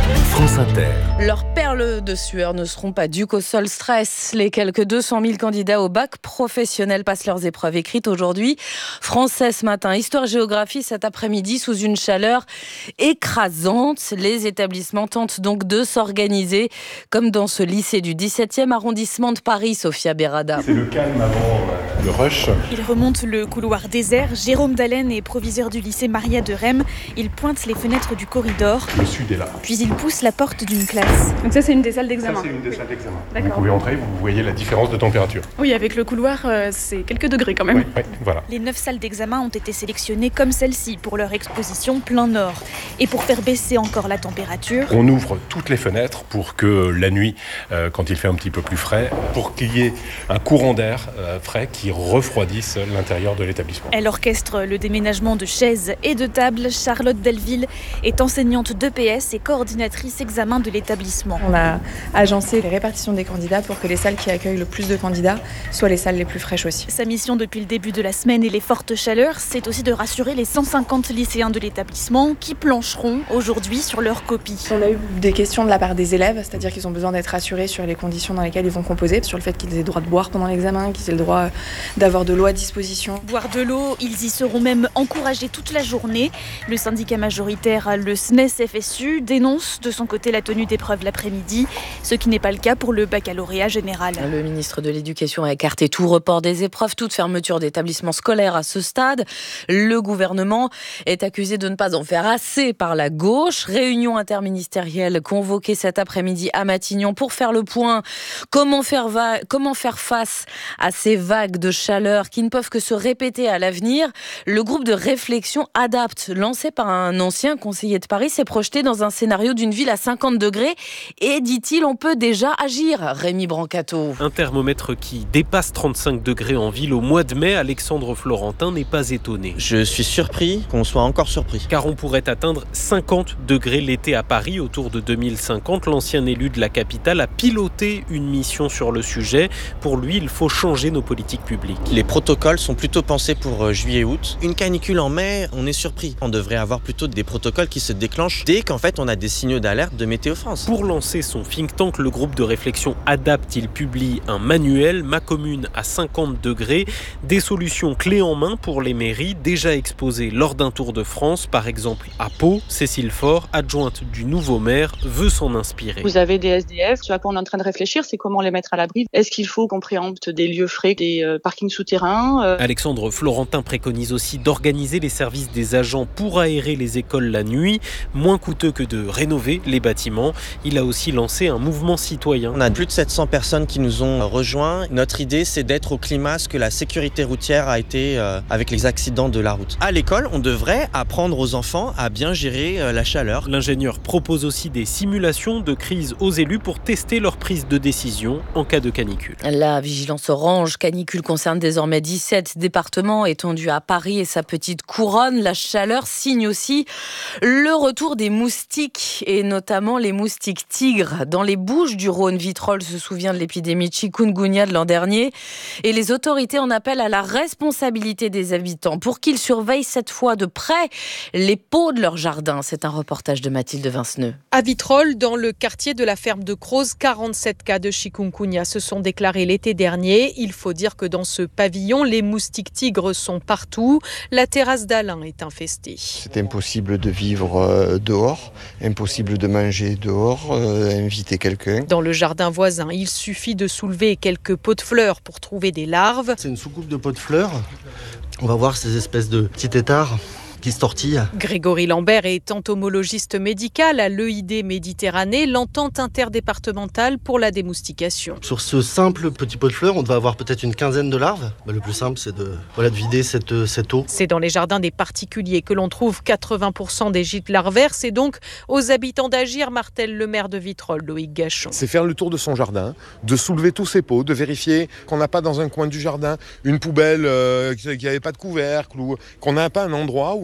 France Inter.
Leurs perles de sueur ne seront pas dues qu'au seul stress. Les quelques deux cent mille candidats au bac professionnel passent leurs épreuves écrites aujourd'hui. Français ce matin, histoire-géographie cet après-midi sous une chaleur écrasante. Les établissements tentent donc de s'organiser comme dans ce lycée du dix-septième arrondissement de Paris, Sophia Berada.
C'est le calme avant le rush.
Il remonte le couloir désert. Jérôme Dallène est proviseur du lycée Maria de Rem. Il pointe les fenêtres du corridor.
Le sud est là.
Puis il pousse la porte d'une classe.
Donc ça c'est une des salles d'examen.
Ça c'est une des salles d'examen.
D'accord.
Vous pouvez entrer, vous voyez la différence de température.
Oui, avec le couloir, euh, c'est quelques degrés quand même.
Oui, oui, voilà.
Les neuf salles d'examen ont été sélectionnées comme celle-ci pour leur exposition plein nord. Et pour faire baisser encore la température,
on ouvre toutes les fenêtres pour que la nuit, euh, quand il fait un petit peu plus frais, pour qu'il y ait un courant d'air euh, frais qui refroidisse l'intérieur de l'établissement.
Elle orchestre le déménagement de chaises et de tables. Charlotte Delville est enseignante d'E P S et coordinatrice examen de l'établissement.
On a agencé les répartitions des candidats pour que les salles qui accueillent le plus de candidats soient les salles les plus fraîches aussi.
Sa mission depuis le début de la semaine et les fortes chaleurs, c'est aussi de rassurer les cent cinquante lycéens de l'établissement qui plancheront aujourd'hui sur leur copie.
On a eu des questions de la part des élèves, c'est-à-dire qu'ils ont besoin d'être rassurés sur les conditions dans lesquelles ils vont composer, sur le fait qu'ils aient le droit de boire pendant l'examen, qu'ils aient le droit d'avoir de l'eau à disposition.
Boire de l'eau, ils y seront même encouragés toute la journée. Le syndicat majoritaire, le S N E S F S U, dénonce de son côté la tenue d'épreuves l'après-midi, ce qui n'est pas le cas pour le baccalauréat général.
Le ministre de l'Éducation a écarté tout report des épreuves, toute fermeture d'établissements scolaires à ce stade. Le gouvernement est accusé de ne pas en faire assez par la gauche. Réunion interministérielle convoquée cet après-midi à Matignon pour faire le point. Comment faire, va- comment faire face à ces vagues de chaleur qui ne peuvent que se répéter à l'avenir? Le groupe de réflexion Adapte, lancé par un ancien conseiller de Paris, s'est projeté dans un scénario d'une ville à cinquante degrés et, dit-il, on peut déjà agir. Rémi Brancato.
Un thermomètre qui dépasse trente-cinq degrés en ville au mois de mai, Alexandre Florentin n'est pas étonné.
Je suis surpris qu'on soit encore surpris.
Car on pourrait atteindre cinquante degrés l'été à Paris autour de deux mille cinquante. L'ancien élu de la capitale a piloté une mission sur le sujet. Pour lui, il faut changer nos politiques publiques.
Les protocoles sont plutôt pensés pour juillet-août. Une canicule en mai, on est surpris. On devrait avoir plutôt des protocoles qui se déclenchent dès qu'en fait on a des signaux d'alerte de Météo France.
Pour lancer son think tank, le groupe de réflexion Adapte, il publie un manuel, Ma commune à cinquante degrés, des solutions clés en main pour les mairies déjà exposées lors d'un tour de France, par exemple à Pau. Cécile Faure, adjointe du nouveau maire, veut s'en inspirer.
Vous avez des S D F, ce à quoi on est en train de réfléchir, c'est comment les mettre à l'abri. Est-ce qu'il faut qu'on préempte des lieux frais, des euh, parkings souterrains euh...
Alexandre Florentin préconise aussi d'organiser les services des agents pour aérer les écoles la nuit, moins coûteux que de rénover les bâtiments. Il a aussi lancé un mouvement citoyen.
On a plus de sept cents personnes qui nous ont rejoints. Notre idée, c'est d'être au climat ce que la sécurité routière a été euh, avec les accidents de la route. À l'école, on devrait apprendre aux enfants à bien gérer euh, la chaleur.
L'ingénieur propose aussi des simulations de crise aux élus pour tester leur prise de décision en cas de canicule.
La vigilance orange canicule concerne désormais dix-sept départements étendus à Paris et sa petite couronne. La chaleur signe aussi le retour des moustiques et notamment les moustiques tigres. Dans les Bouches-du-Rhône, Vitrolles se souvient de l'épidémie de chikungunya de l'an dernier et les autorités en appellent à la responsabilité des habitants pour qu'ils surveillent cette fois de près les pots de leur jardin. C'est un reportage de Mathilde Vinceneux.
À Vitrolles, dans le quartier de la ferme de Croze, quarante-sept cas de chikungunya se sont déclarés l'été dernier. Il faut dire que dans ce pavillon, les moustiques tigres sont partout. La terrasse d'Alain est infestée.
C'est impossible de vivre dehors, impossible de manger dehors, euh, inviter quelqu'un.
Dans le jardin voisin, il suffit de soulever quelques pots de fleurs pour trouver des larves.
C'est une soucoupe de pots de fleurs. On va voir ces espèces de petits têtards qui se tortille.
Grégory Lambert est entomologiste médical à l'E I D Méditerranée, l'entente interdépartementale pour la démoustication.
Sur ce simple petit pot de fleurs, on devait avoir peut-être une quinzaine de larves. Bah, le plus simple, c'est de, voilà, de vider cette, cette eau.
C'est dans les jardins des particuliers que l'on trouve quatre-vingts pour cent des gîtes larvaires. C'est donc aux habitants d'agir, martèle le maire de Vitrolles, Loïc Gachon.
C'est faire le tour de son jardin, de soulever tous ses pots, de vérifier qu'on n'a pas dans un coin du jardin une poubelle euh, qui n'avait pas de couvercle ou qu'on n'a pas un endroit où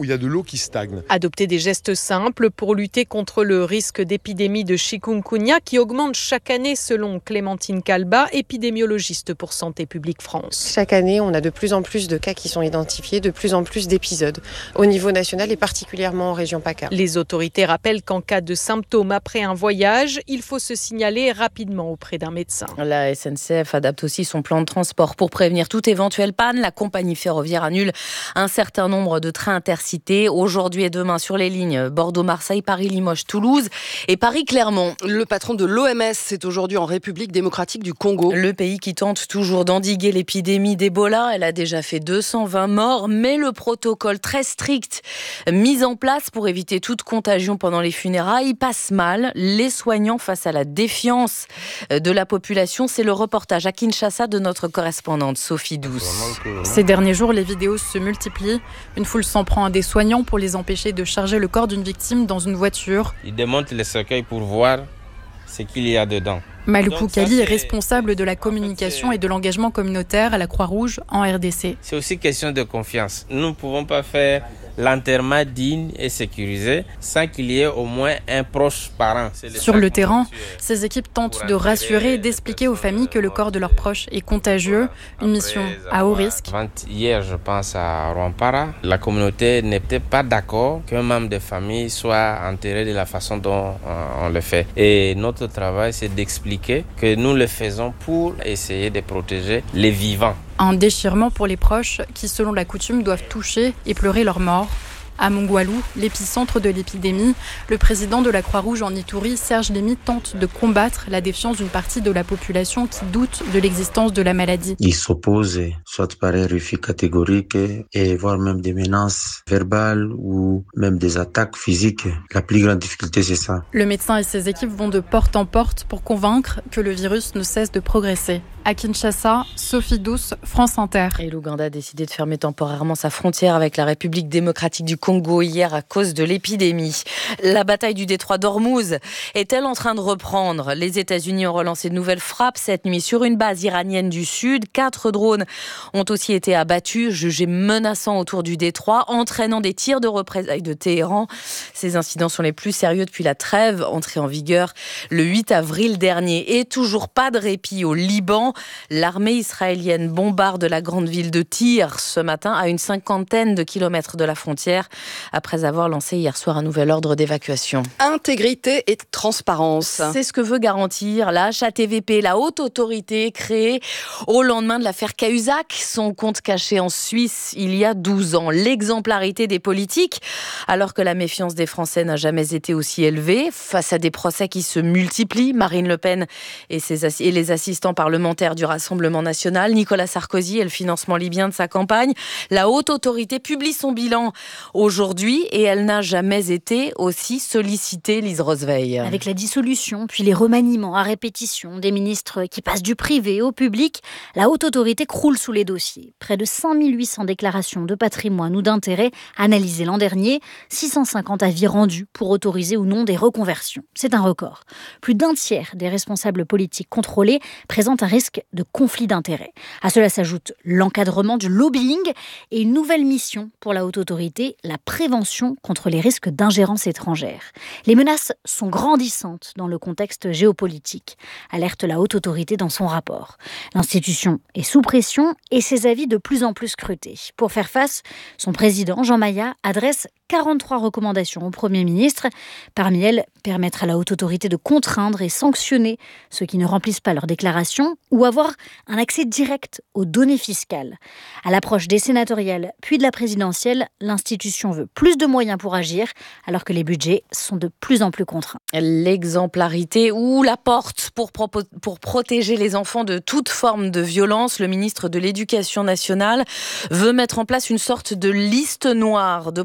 où il y a de l'eau qui stagne.
Adopter des gestes simples pour lutter contre le risque d'épidémie de chikungunya qui augmente chaque année selon Clémentine Calba, épidémiologiste pour Santé publique France.
Chaque année, on a de plus en plus de cas qui sont identifiés, de plus en plus d'épisodes au niveau national et particulièrement en région PACA.
Les autorités rappellent qu'en cas de symptômes après un voyage, il faut se signaler rapidement auprès d'un médecin.
La S N C F adapte aussi son plan de transport pour prévenir toute éventuelle panne. La compagnie ferroviaire annule un certain nombre de trains intercités aujourd'hui et demain sur les lignes Bordeaux-Marseille, Paris-Limoges-Toulouse et Paris-Clermont.
Le patron de l'O M S est aujourd'hui en République démocratique du Congo.
Le pays qui tente toujours d'endiguer l'épidémie d'Ebola. Elle a déjà fait deux cent vingt morts, mais le protocole très strict mis en place pour éviter toute contagion pendant les funérailles passe mal. Les soignants face à la défiance de la population, c'est le reportage à Kinshasa de notre correspondante Sophie Douce.
Ces derniers jours, les vidéos se multiplient. Une foule s'en prend à des soignants pour les empêcher de charger le corps d'une victime dans une voiture.
Ils démontent les cercueils pour voir ce qu'il y a dedans.
Malou Kali est responsable de la communication et de l'engagement communautaire à la Croix-Rouge en R D C.
C'est aussi question de confiance. Nous ne pouvons pas faire l'enterrement digne et sécurisé sans qu'il y ait au moins un proche parent.
Sur le terrain, ces équipes tentent de rassurer et d'expliquer aux familles que le corps de leurs proches est contagieux, une mission à haut risque.
Hier, je pense à Rwampara, la communauté n'était pas d'accord qu'un membre de famille soit enterré de la façon dont on le fait. Et notre travail, c'est d'expliquer que nous le faisons pour essayer de protéger les vivants.
Un déchirement pour les proches qui, selon la coutume, doivent toucher et pleurer leurs morts. À Mongwalou, l'épicentre de l'épidémie, le président de la Croix-Rouge en Ituri, Serge Lémy, tente de combattre la défiance d'une partie de la population qui doute de l'existence de la maladie.
Ils s'opposent, soit par un refus catégorique, et voire même des menaces verbales ou même des attaques physiques. La plus grande difficulté, c'est ça.
Le médecin et ses équipes vont de porte en porte pour convaincre que le virus ne cesse de progresser. À Kinshasa, Sophie Douce, France Inter.
Et l'Ouganda a décidé de fermer temporairement sa frontière avec la République démocratique du Congo hier à cause de l'épidémie. La bataille du détroit d'Ormuz est-elle en train de reprendre ? Les États-Unis ont relancé de nouvelles frappes cette nuit sur une base iranienne du Sud. Quatre drones ont aussi été abattus, jugés menaçants autour du détroit, entraînant des tirs de représailles de Téhéran. Ces incidents sont les plus sérieux depuis la trêve entrée en vigueur le huit avril dernier. Et toujours pas de répit au Liban. L'armée israélienne bombarde la grande ville de Tyr ce matin à une cinquantaine de kilomètres de la frontière après avoir lancé hier soir un nouvel ordre d'évacuation.
Intégrité et transparence.
C'est ce que veut garantir la H A T V P, la haute autorité créée au lendemain de l'affaire Cahuzac. Son compte caché en Suisse il y a douze ans. L'exemplarité des politiques, alors que la méfiance des Français n'a jamais été aussi élevée face à des procès qui se multiplient. Marine Le Pen et, ses, et les assistants parlementaires du Rassemblement national, Nicolas Sarkozy et le financement libyen de sa campagne. La haute autorité publie son bilan aujourd'hui et elle n'a jamais été aussi sollicitée, Lise Roseveil.
Avec la dissolution, puis les remaniements à répétition des ministres qui passent du privé au public, la haute autorité croule sous les dossiers. Près de cinq mille huit cents déclarations de patrimoine ou d'intérêt analysées l'an dernier, six cent cinquante avis rendus pour autoriser ou non des reconversions. C'est un record. Plus d'un tiers des responsables politiques contrôlés présentent un risque de conflit d'intérêts. À cela s'ajoute l'encadrement du lobbying et une nouvelle mission pour la haute autorité, la prévention contre les risques d'ingérence étrangère. Les menaces sont grandissantes dans le contexte géopolitique, alerte la haute autorité dans son rapport. L'institution est sous pression et ses avis de plus en plus scrutés. Pour faire face, son président, Jean Maïa, adresse quarante-trois recommandations au Premier ministre. Parmi elles, permettre à la haute autorité de contraindre et sanctionner ceux qui ne remplissent pas leurs déclarations ou avoir un accès direct aux données fiscales. À l'approche des sénatoriales puis de la présidentielle, l'institution veut plus de moyens pour agir alors que les budgets sont de plus en plus contraints.
L'exemplarité ou la porte pour, propos- pour protéger les enfants de toute forme de violence. Le ministre de l'Éducation nationale veut mettre en place une sorte de liste noire de professionnels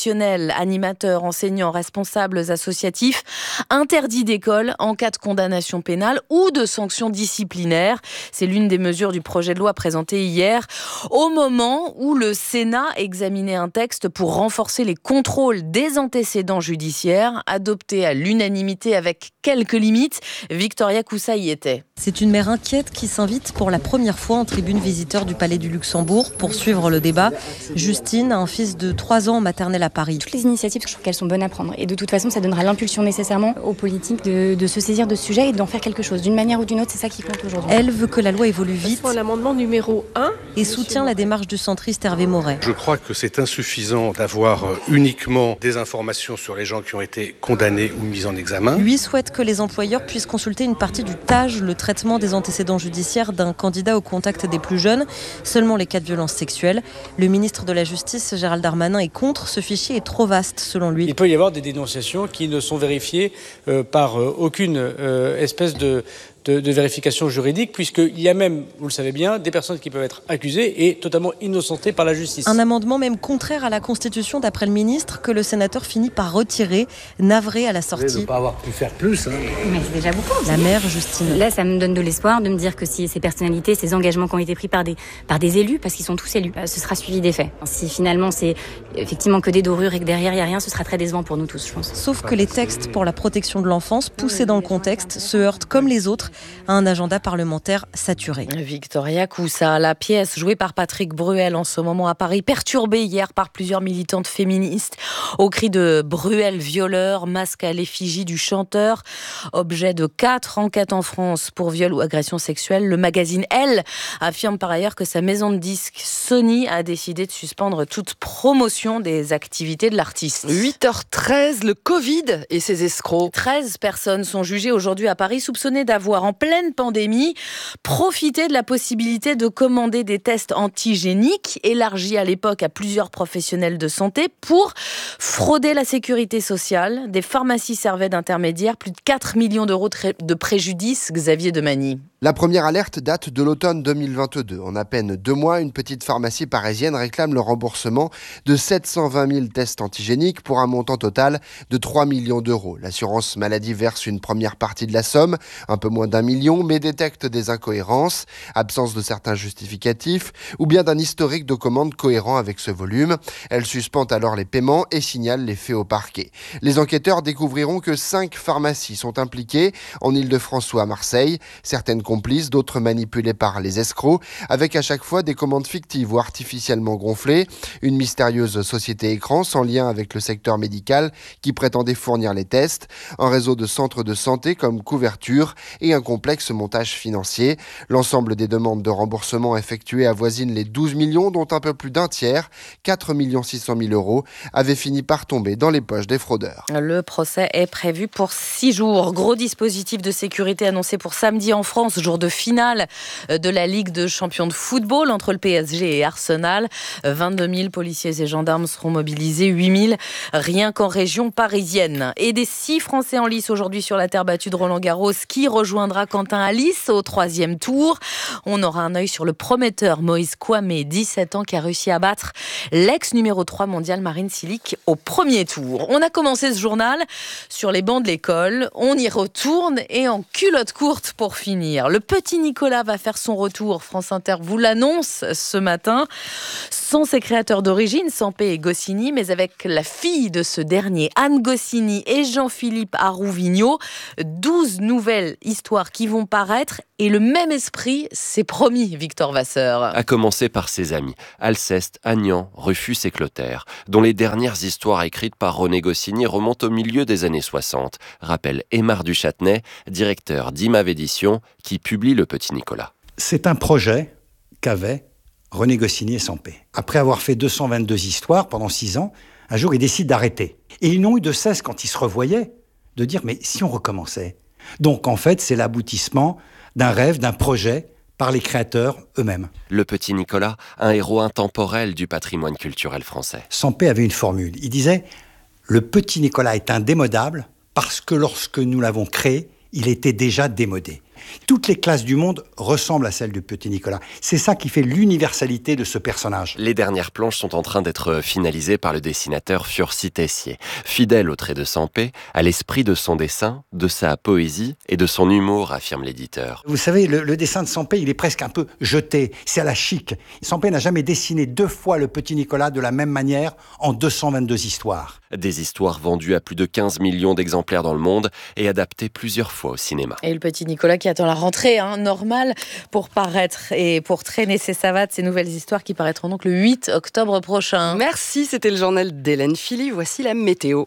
professionnels, animateurs, enseignants, responsables associatifs, interdits d'école en cas de condamnation pénale ou de sanctions disciplinaires. C'est l'une des mesures du projet de loi présenté hier, au moment où le Sénat examinait un texte pour renforcer les contrôles des antécédents judiciaires, adopté à l'unanimité avec quelques limites. Victoria Coussa y était.
C'est une mère inquiète qui s'invite pour la première fois en tribune visiteur du Palais du Luxembourg pour suivre le débat. Justine a un fils de trois ans en maternelle à Paris.
Toutes les initiatives, je trouve qu'elles sont bonnes à prendre. Et de toute façon, ça donnera l'impulsion nécessairement aux politiques de, de se saisir de ce sujet et d'en faire quelque chose. D'une manière ou d'une autre, c'est ça qui compte aujourd'hui.
Elle veut que la loi évolue vite.
L'amendement numéro un.
Et soutient la démarche du centriste Hervé Moret.
Je crois que c'est insuffisant d'avoir uniquement des informations sur les gens qui ont été condamnés ou mis en examen.
Lui souhaite que les employeurs puissent consulter une partie du T A J, le traitement des antécédents judiciaires d'un candidat au contact des plus jeunes, seulement les cas de violences sexuelles. Le ministre de la Justice, Gérald Darmanin, est contre. Ce fichier est trop vaste, selon lui.
Il peut y avoir des dénonciations qui ne sont vérifiées euh, par euh, aucune euh, espèce de... De, de vérification juridique, puisqu'il y a même, vous le savez bien, des personnes qui peuvent être accusées et totalement innocentées par la justice.
Un amendement même contraire à la Constitution, d'après le ministre, que le sénateur finit par retirer, navré à la sortie.
De ne pas avoir pu faire plus. Hein.
Mais c'est déjà beaucoup.
La mère, Justine.
Là, ça me donne de l'espoir de me dire que si ces personnalités, ces engagements qui ont été pris par des, par des élus, parce qu'ils sont tous élus, ce sera suivi des faits. Si finalement c'est effectivement que des dorures et que derrière il n'y a rien, ce sera très décevant pour nous tous, je pense.
Sauf que les textes pour la protection de l'enfance, poussés dans le contexte, se heurtent comme les autres à un agenda parlementaire saturé.
Victoria Coussa, la pièce jouée par Patrick Bruel en ce moment à Paris, perturbée hier par plusieurs militantes féministes au cri de Bruel violeur, masque à l'effigie du chanteur, objet de quatre enquêtes en France pour viol ou agression sexuelle. Le magazine Elle affirme par ailleurs que sa maison de disques Sony a décidé de suspendre toute promotion des activités de l'artiste.
huit heures treize, le Covid et ses escrocs.
treize personnes sont jugées aujourd'hui à Paris soupçonnées d'avoir en pleine pandémie, profiter de la possibilité de commander des tests antigéniques, élargis à l'époque à plusieurs professionnels de santé, pour frauder la sécurité sociale. Des pharmacies servaient d'intermédiaires, plus de quatre millions d'euros de préjudice. Xavier Demagny.
La première alerte date de l'automne deux mille vingt-deux. En à peine deux mois, une petite pharmacie parisienne réclame le remboursement de sept cent vingt mille tests antigéniques pour un montant total de trois millions d'euros. L'assurance maladie verse une première partie de la somme, un peu moins d'un million, mais détecte des incohérences, absence de certains justificatifs ou bien d'un historique de commandes cohérent avec ce volume. Elle suspend alors les paiements et signale les faits au parquet. Les enquêteurs découvriront que cinq pharmacies sont impliquées en Île-de-France ou à Marseille. Certaines complices, d'autres manipulés par les escrocs, avec à chaque fois des commandes fictives ou artificiellement gonflées. Une mystérieuse société écran sans lien avec le secteur médical qui prétendait fournir les tests, un réseau de centres de santé comme couverture et un complexe montage financier. L'ensemble des demandes de remboursement effectuées avoisine les douze millions, dont un peu plus d'un tiers, quatre millions six cent mille euros, avaient fini par tomber dans les poches des fraudeurs.
Le procès est prévu pour six jours. Gros dispositif de sécurité annoncé pour samedi en France, jour de finale de la Ligue de champions de football entre le P S G et Arsenal. vingt-deux mille policiers et gendarmes seront mobilisés, huit mille rien qu'en région parisienne. Et des six Français en lice aujourd'hui sur la terre battue de Roland-Garros, qui rejoindra Quentin Alice au troisième tour. On aura un œil sur le prometteur Moïse Kouamé, dix-sept ans, qui a réussi à battre l'ex numéro trois mondial Marine Cilic au premier tour. On a commencé ce journal sur les bancs de l'école. On y retourne et en culotte courte pour finir. Le petit Nicolas va faire son retour. France Inter vous l'annonce ce matin. Sans ses créateurs d'origine, Sampé et Goscinny, mais avec la fille de ce dernier, Anne Goscinny et Jean-Philippe Arouvigno. douze nouvelles histoires qui vont paraître et le même esprit, c'est promis, Victor Vasseur.
À commencer par ses amis, Alceste, Agnan, Rufus et Clotaire, dont les dernières histoires écrites par René Goscinny remontent au milieu des années soixante, rappelle Aymar Duchâtenay, directeur d'I M A V Éditions, qui publie Le Petit Nicolas.
C'est un projet qu'avaient René Goscinny et Sampé. Après avoir fait deux cent vingt-deux histoires pendant six ans, un jour ils décident d'arrêter. Et ils n'ont eu de cesse, quand ils se revoyaient, de dire « mais si on recommençait ?» Donc en fait, c'est l'aboutissement d'un rêve, d'un projet par les créateurs eux-mêmes.
Le Petit Nicolas, un héros intemporel du patrimoine culturel français.
Sampé avait une formule. Il disait « Le Petit Nicolas est indémodable parce que lorsque nous l'avons créé, il était déjà démodé. » Toutes les classes du monde ressemblent à celle du petit Nicolas. C'est ça qui fait l'universalité de ce personnage.
Les dernières planches sont en train d'être finalisées par le dessinateur Fursi Tessier. Fidèle au trait de Sampé, à l'esprit de son dessin, de sa poésie et de son humour, affirme l'éditeur.
Vous savez, le, le dessin de Sampé, il est presque un peu jeté. C'est à la chic. Sampé n'a jamais dessiné deux fois le petit Nicolas de la même manière en deux cent vingt-deux histoires.
Des histoires vendues à plus de quinze millions d'exemplaires dans le monde et adaptées plusieurs fois au cinéma.
Et le petit Nicolas qui attend la rentrée hein, normale pour paraître et pour traîner ses savates, ces nouvelles histoires qui paraîtront donc le huit octobre prochain.
Merci, c'était le journal d'Hélène Philly. Voici la météo.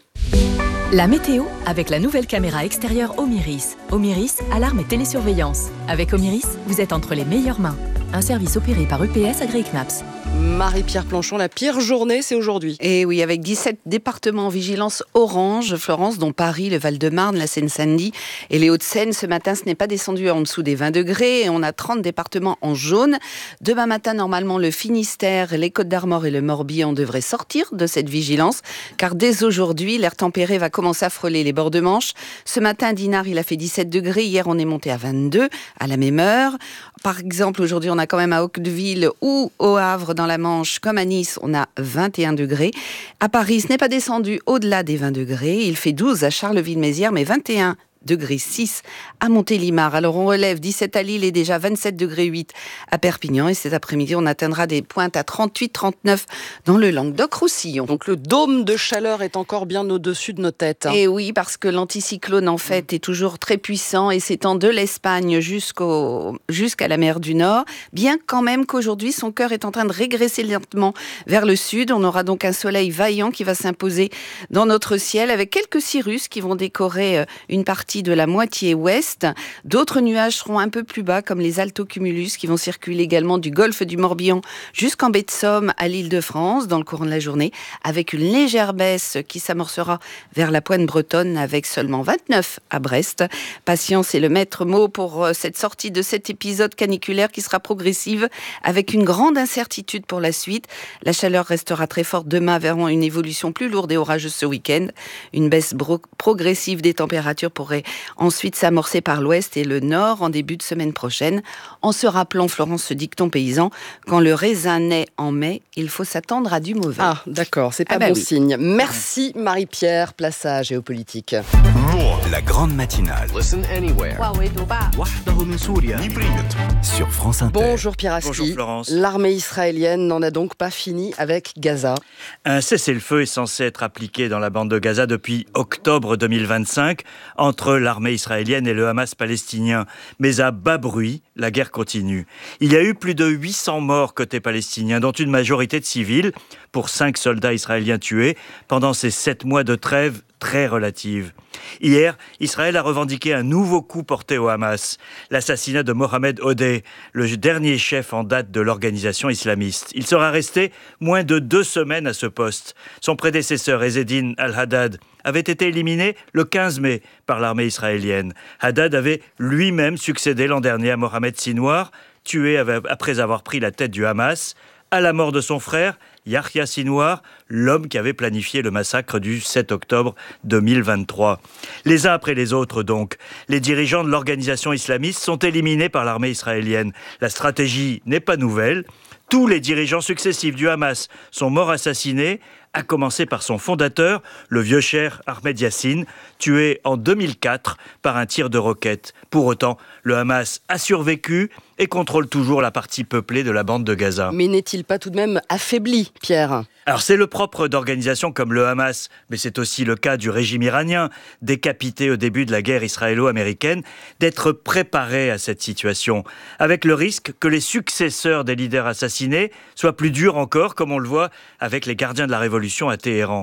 La météo avec la nouvelle caméra extérieure Omiris. Omiris, alarme et télésurveillance. Avec Omiris, vous êtes entre les meilleures mains. Un service opéré par U P S Agri-Knaps.
Marie-Pierre Planchon, la pire journée, c'est aujourd'hui.
Et oui, avec dix-sept départements en vigilance orange, Florence, dont Paris, le Val-de-Marne, la Seine-Saint-Denis et les Hauts-de-Seine. Ce matin, ce n'est pas descendu en dessous des vingt degrés. Et on a trente départements en jaune. Demain matin, normalement, le Finistère, les Côtes-d'Armor et le Morbihan devraient sortir de cette vigilance. Car dès aujourd'hui, l'air tempéré va commencer à frôler les bords de Manche. Ce matin, à Dinard, il a fait dix-sept degrés. Hier, on est monté à vingt-deux à la même heure. Par exemple, aujourd'hui, on a quand même à Octeville ou au Havre, dans la Manche, comme à Nice, on a vingt et un degrés. À Paris, ce n'est pas descendu au-delà des vingt degrés. Il fait douze à Charleville-Mézières, mais vingt et un degrés six à Montélimar. Alors on relève dix-sept à Lille et déjà vingt-sept degrés huit à Perpignan. Et cet après-midi, on atteindra des pointes à trente-huit trente-neuf dans le Languedoc-Roussillon.
Donc le dôme de chaleur est encore bien au-dessus de nos têtes. Hein.
Et oui, parce que l'anticyclone, en fait, est toujours très puissant et s'étend de l'Espagne jusqu'au, jusqu'à la mer du Nord. Bien quand même qu'aujourd'hui, son cœur est en train de régresser lentement vers le sud. On aura donc un soleil vaillant qui va s'imposer dans notre ciel avec quelques cirrus qui vont décorer une partie de la moitié ouest. D'autres nuages seront un peu plus bas, comme les altocumulus qui vont circuler également du golfe du Morbihan jusqu'en baie de Somme à l'Île-de-France dans le courant de la journée, avec une légère baisse qui s'amorcera vers la pointe bretonne avec seulement vingt-neuf à Brest. Patience est le maître mot pour cette sortie de cet épisode caniculaire qui sera progressive avec une grande incertitude pour la suite. La chaleur restera très forte demain, verront une évolution plus lourde et orageuse ce week-end. Une baisse bro- progressive des températures pourrait ensuite s'amorcer par l'ouest et le nord en début de semaine prochaine. En se rappelant, Florence, ce dicton paysan, quand le raisin naît en mai, il faut s'attendre à du mauvais.
Ah, d'accord, c'est pas
ah bah
bon
oui.
signe. Merci Marie-Pierre, place à Géopolitique.
La grande matinale. Listen anywhere. Sur France Inter.
Bonjour Pierre Aski.
Bonjour Florence.
L'armée israélienne n'en a donc pas fini avec Gaza.
Un cessez-le-feu est censé être appliqué dans la bande de Gaza depuis octobre deux mille vingt-cinq entre l'armée israélienne et le Hamas palestinien. Mais à bas bruit, la guerre continue. Il y a eu plus de huit cents morts côté palestinien, dont une majorité de civils, pour cinq soldats israéliens tués pendant ces sept mois de trêve très relative. Hier, Israël a revendiqué un nouveau coup porté au Hamas, l'assassinat de Mohamed Odeh, le dernier chef en date de l'organisation islamiste. Il sera resté moins de deux semaines à ce poste. Son prédécesseur, Ezzedine al-Haddad, avait été éliminé le quinze mai par l'armée israélienne. Haddad avait lui-même succédé l'an dernier à Mohamed Sinwar, tué après avoir pris la tête du Hamas, à la mort de son frère, Yahya Sinwar, l'homme qui avait planifié le massacre du sept octobre deux mille vingt-trois. Les uns après les autres donc, les dirigeants de l'organisation islamiste sont éliminés par l'armée israélienne. La stratégie n'est pas nouvelle. Tous les dirigeants successifs du Hamas sont morts assassinés, à commencer par son fondateur, le vieux cher Ahmed Yassine, tué en deux mille quatre par un tir de roquette. Pour autant, le Hamas a survécu et contrôle toujours la partie peuplée de la bande de Gaza.
Mais n'est-il pas tout de même affaibli, Pierre ?
Alors c'est le propre d'organisations comme le Hamas, mais c'est aussi le cas du régime iranien, décapité au début de la guerre israélo-américaine, d'être préparé à cette situation, avec le risque que les successeurs des leaders assassinés soient plus durs encore, comme on le voit avec les gardiens de la révolution à Téhéran.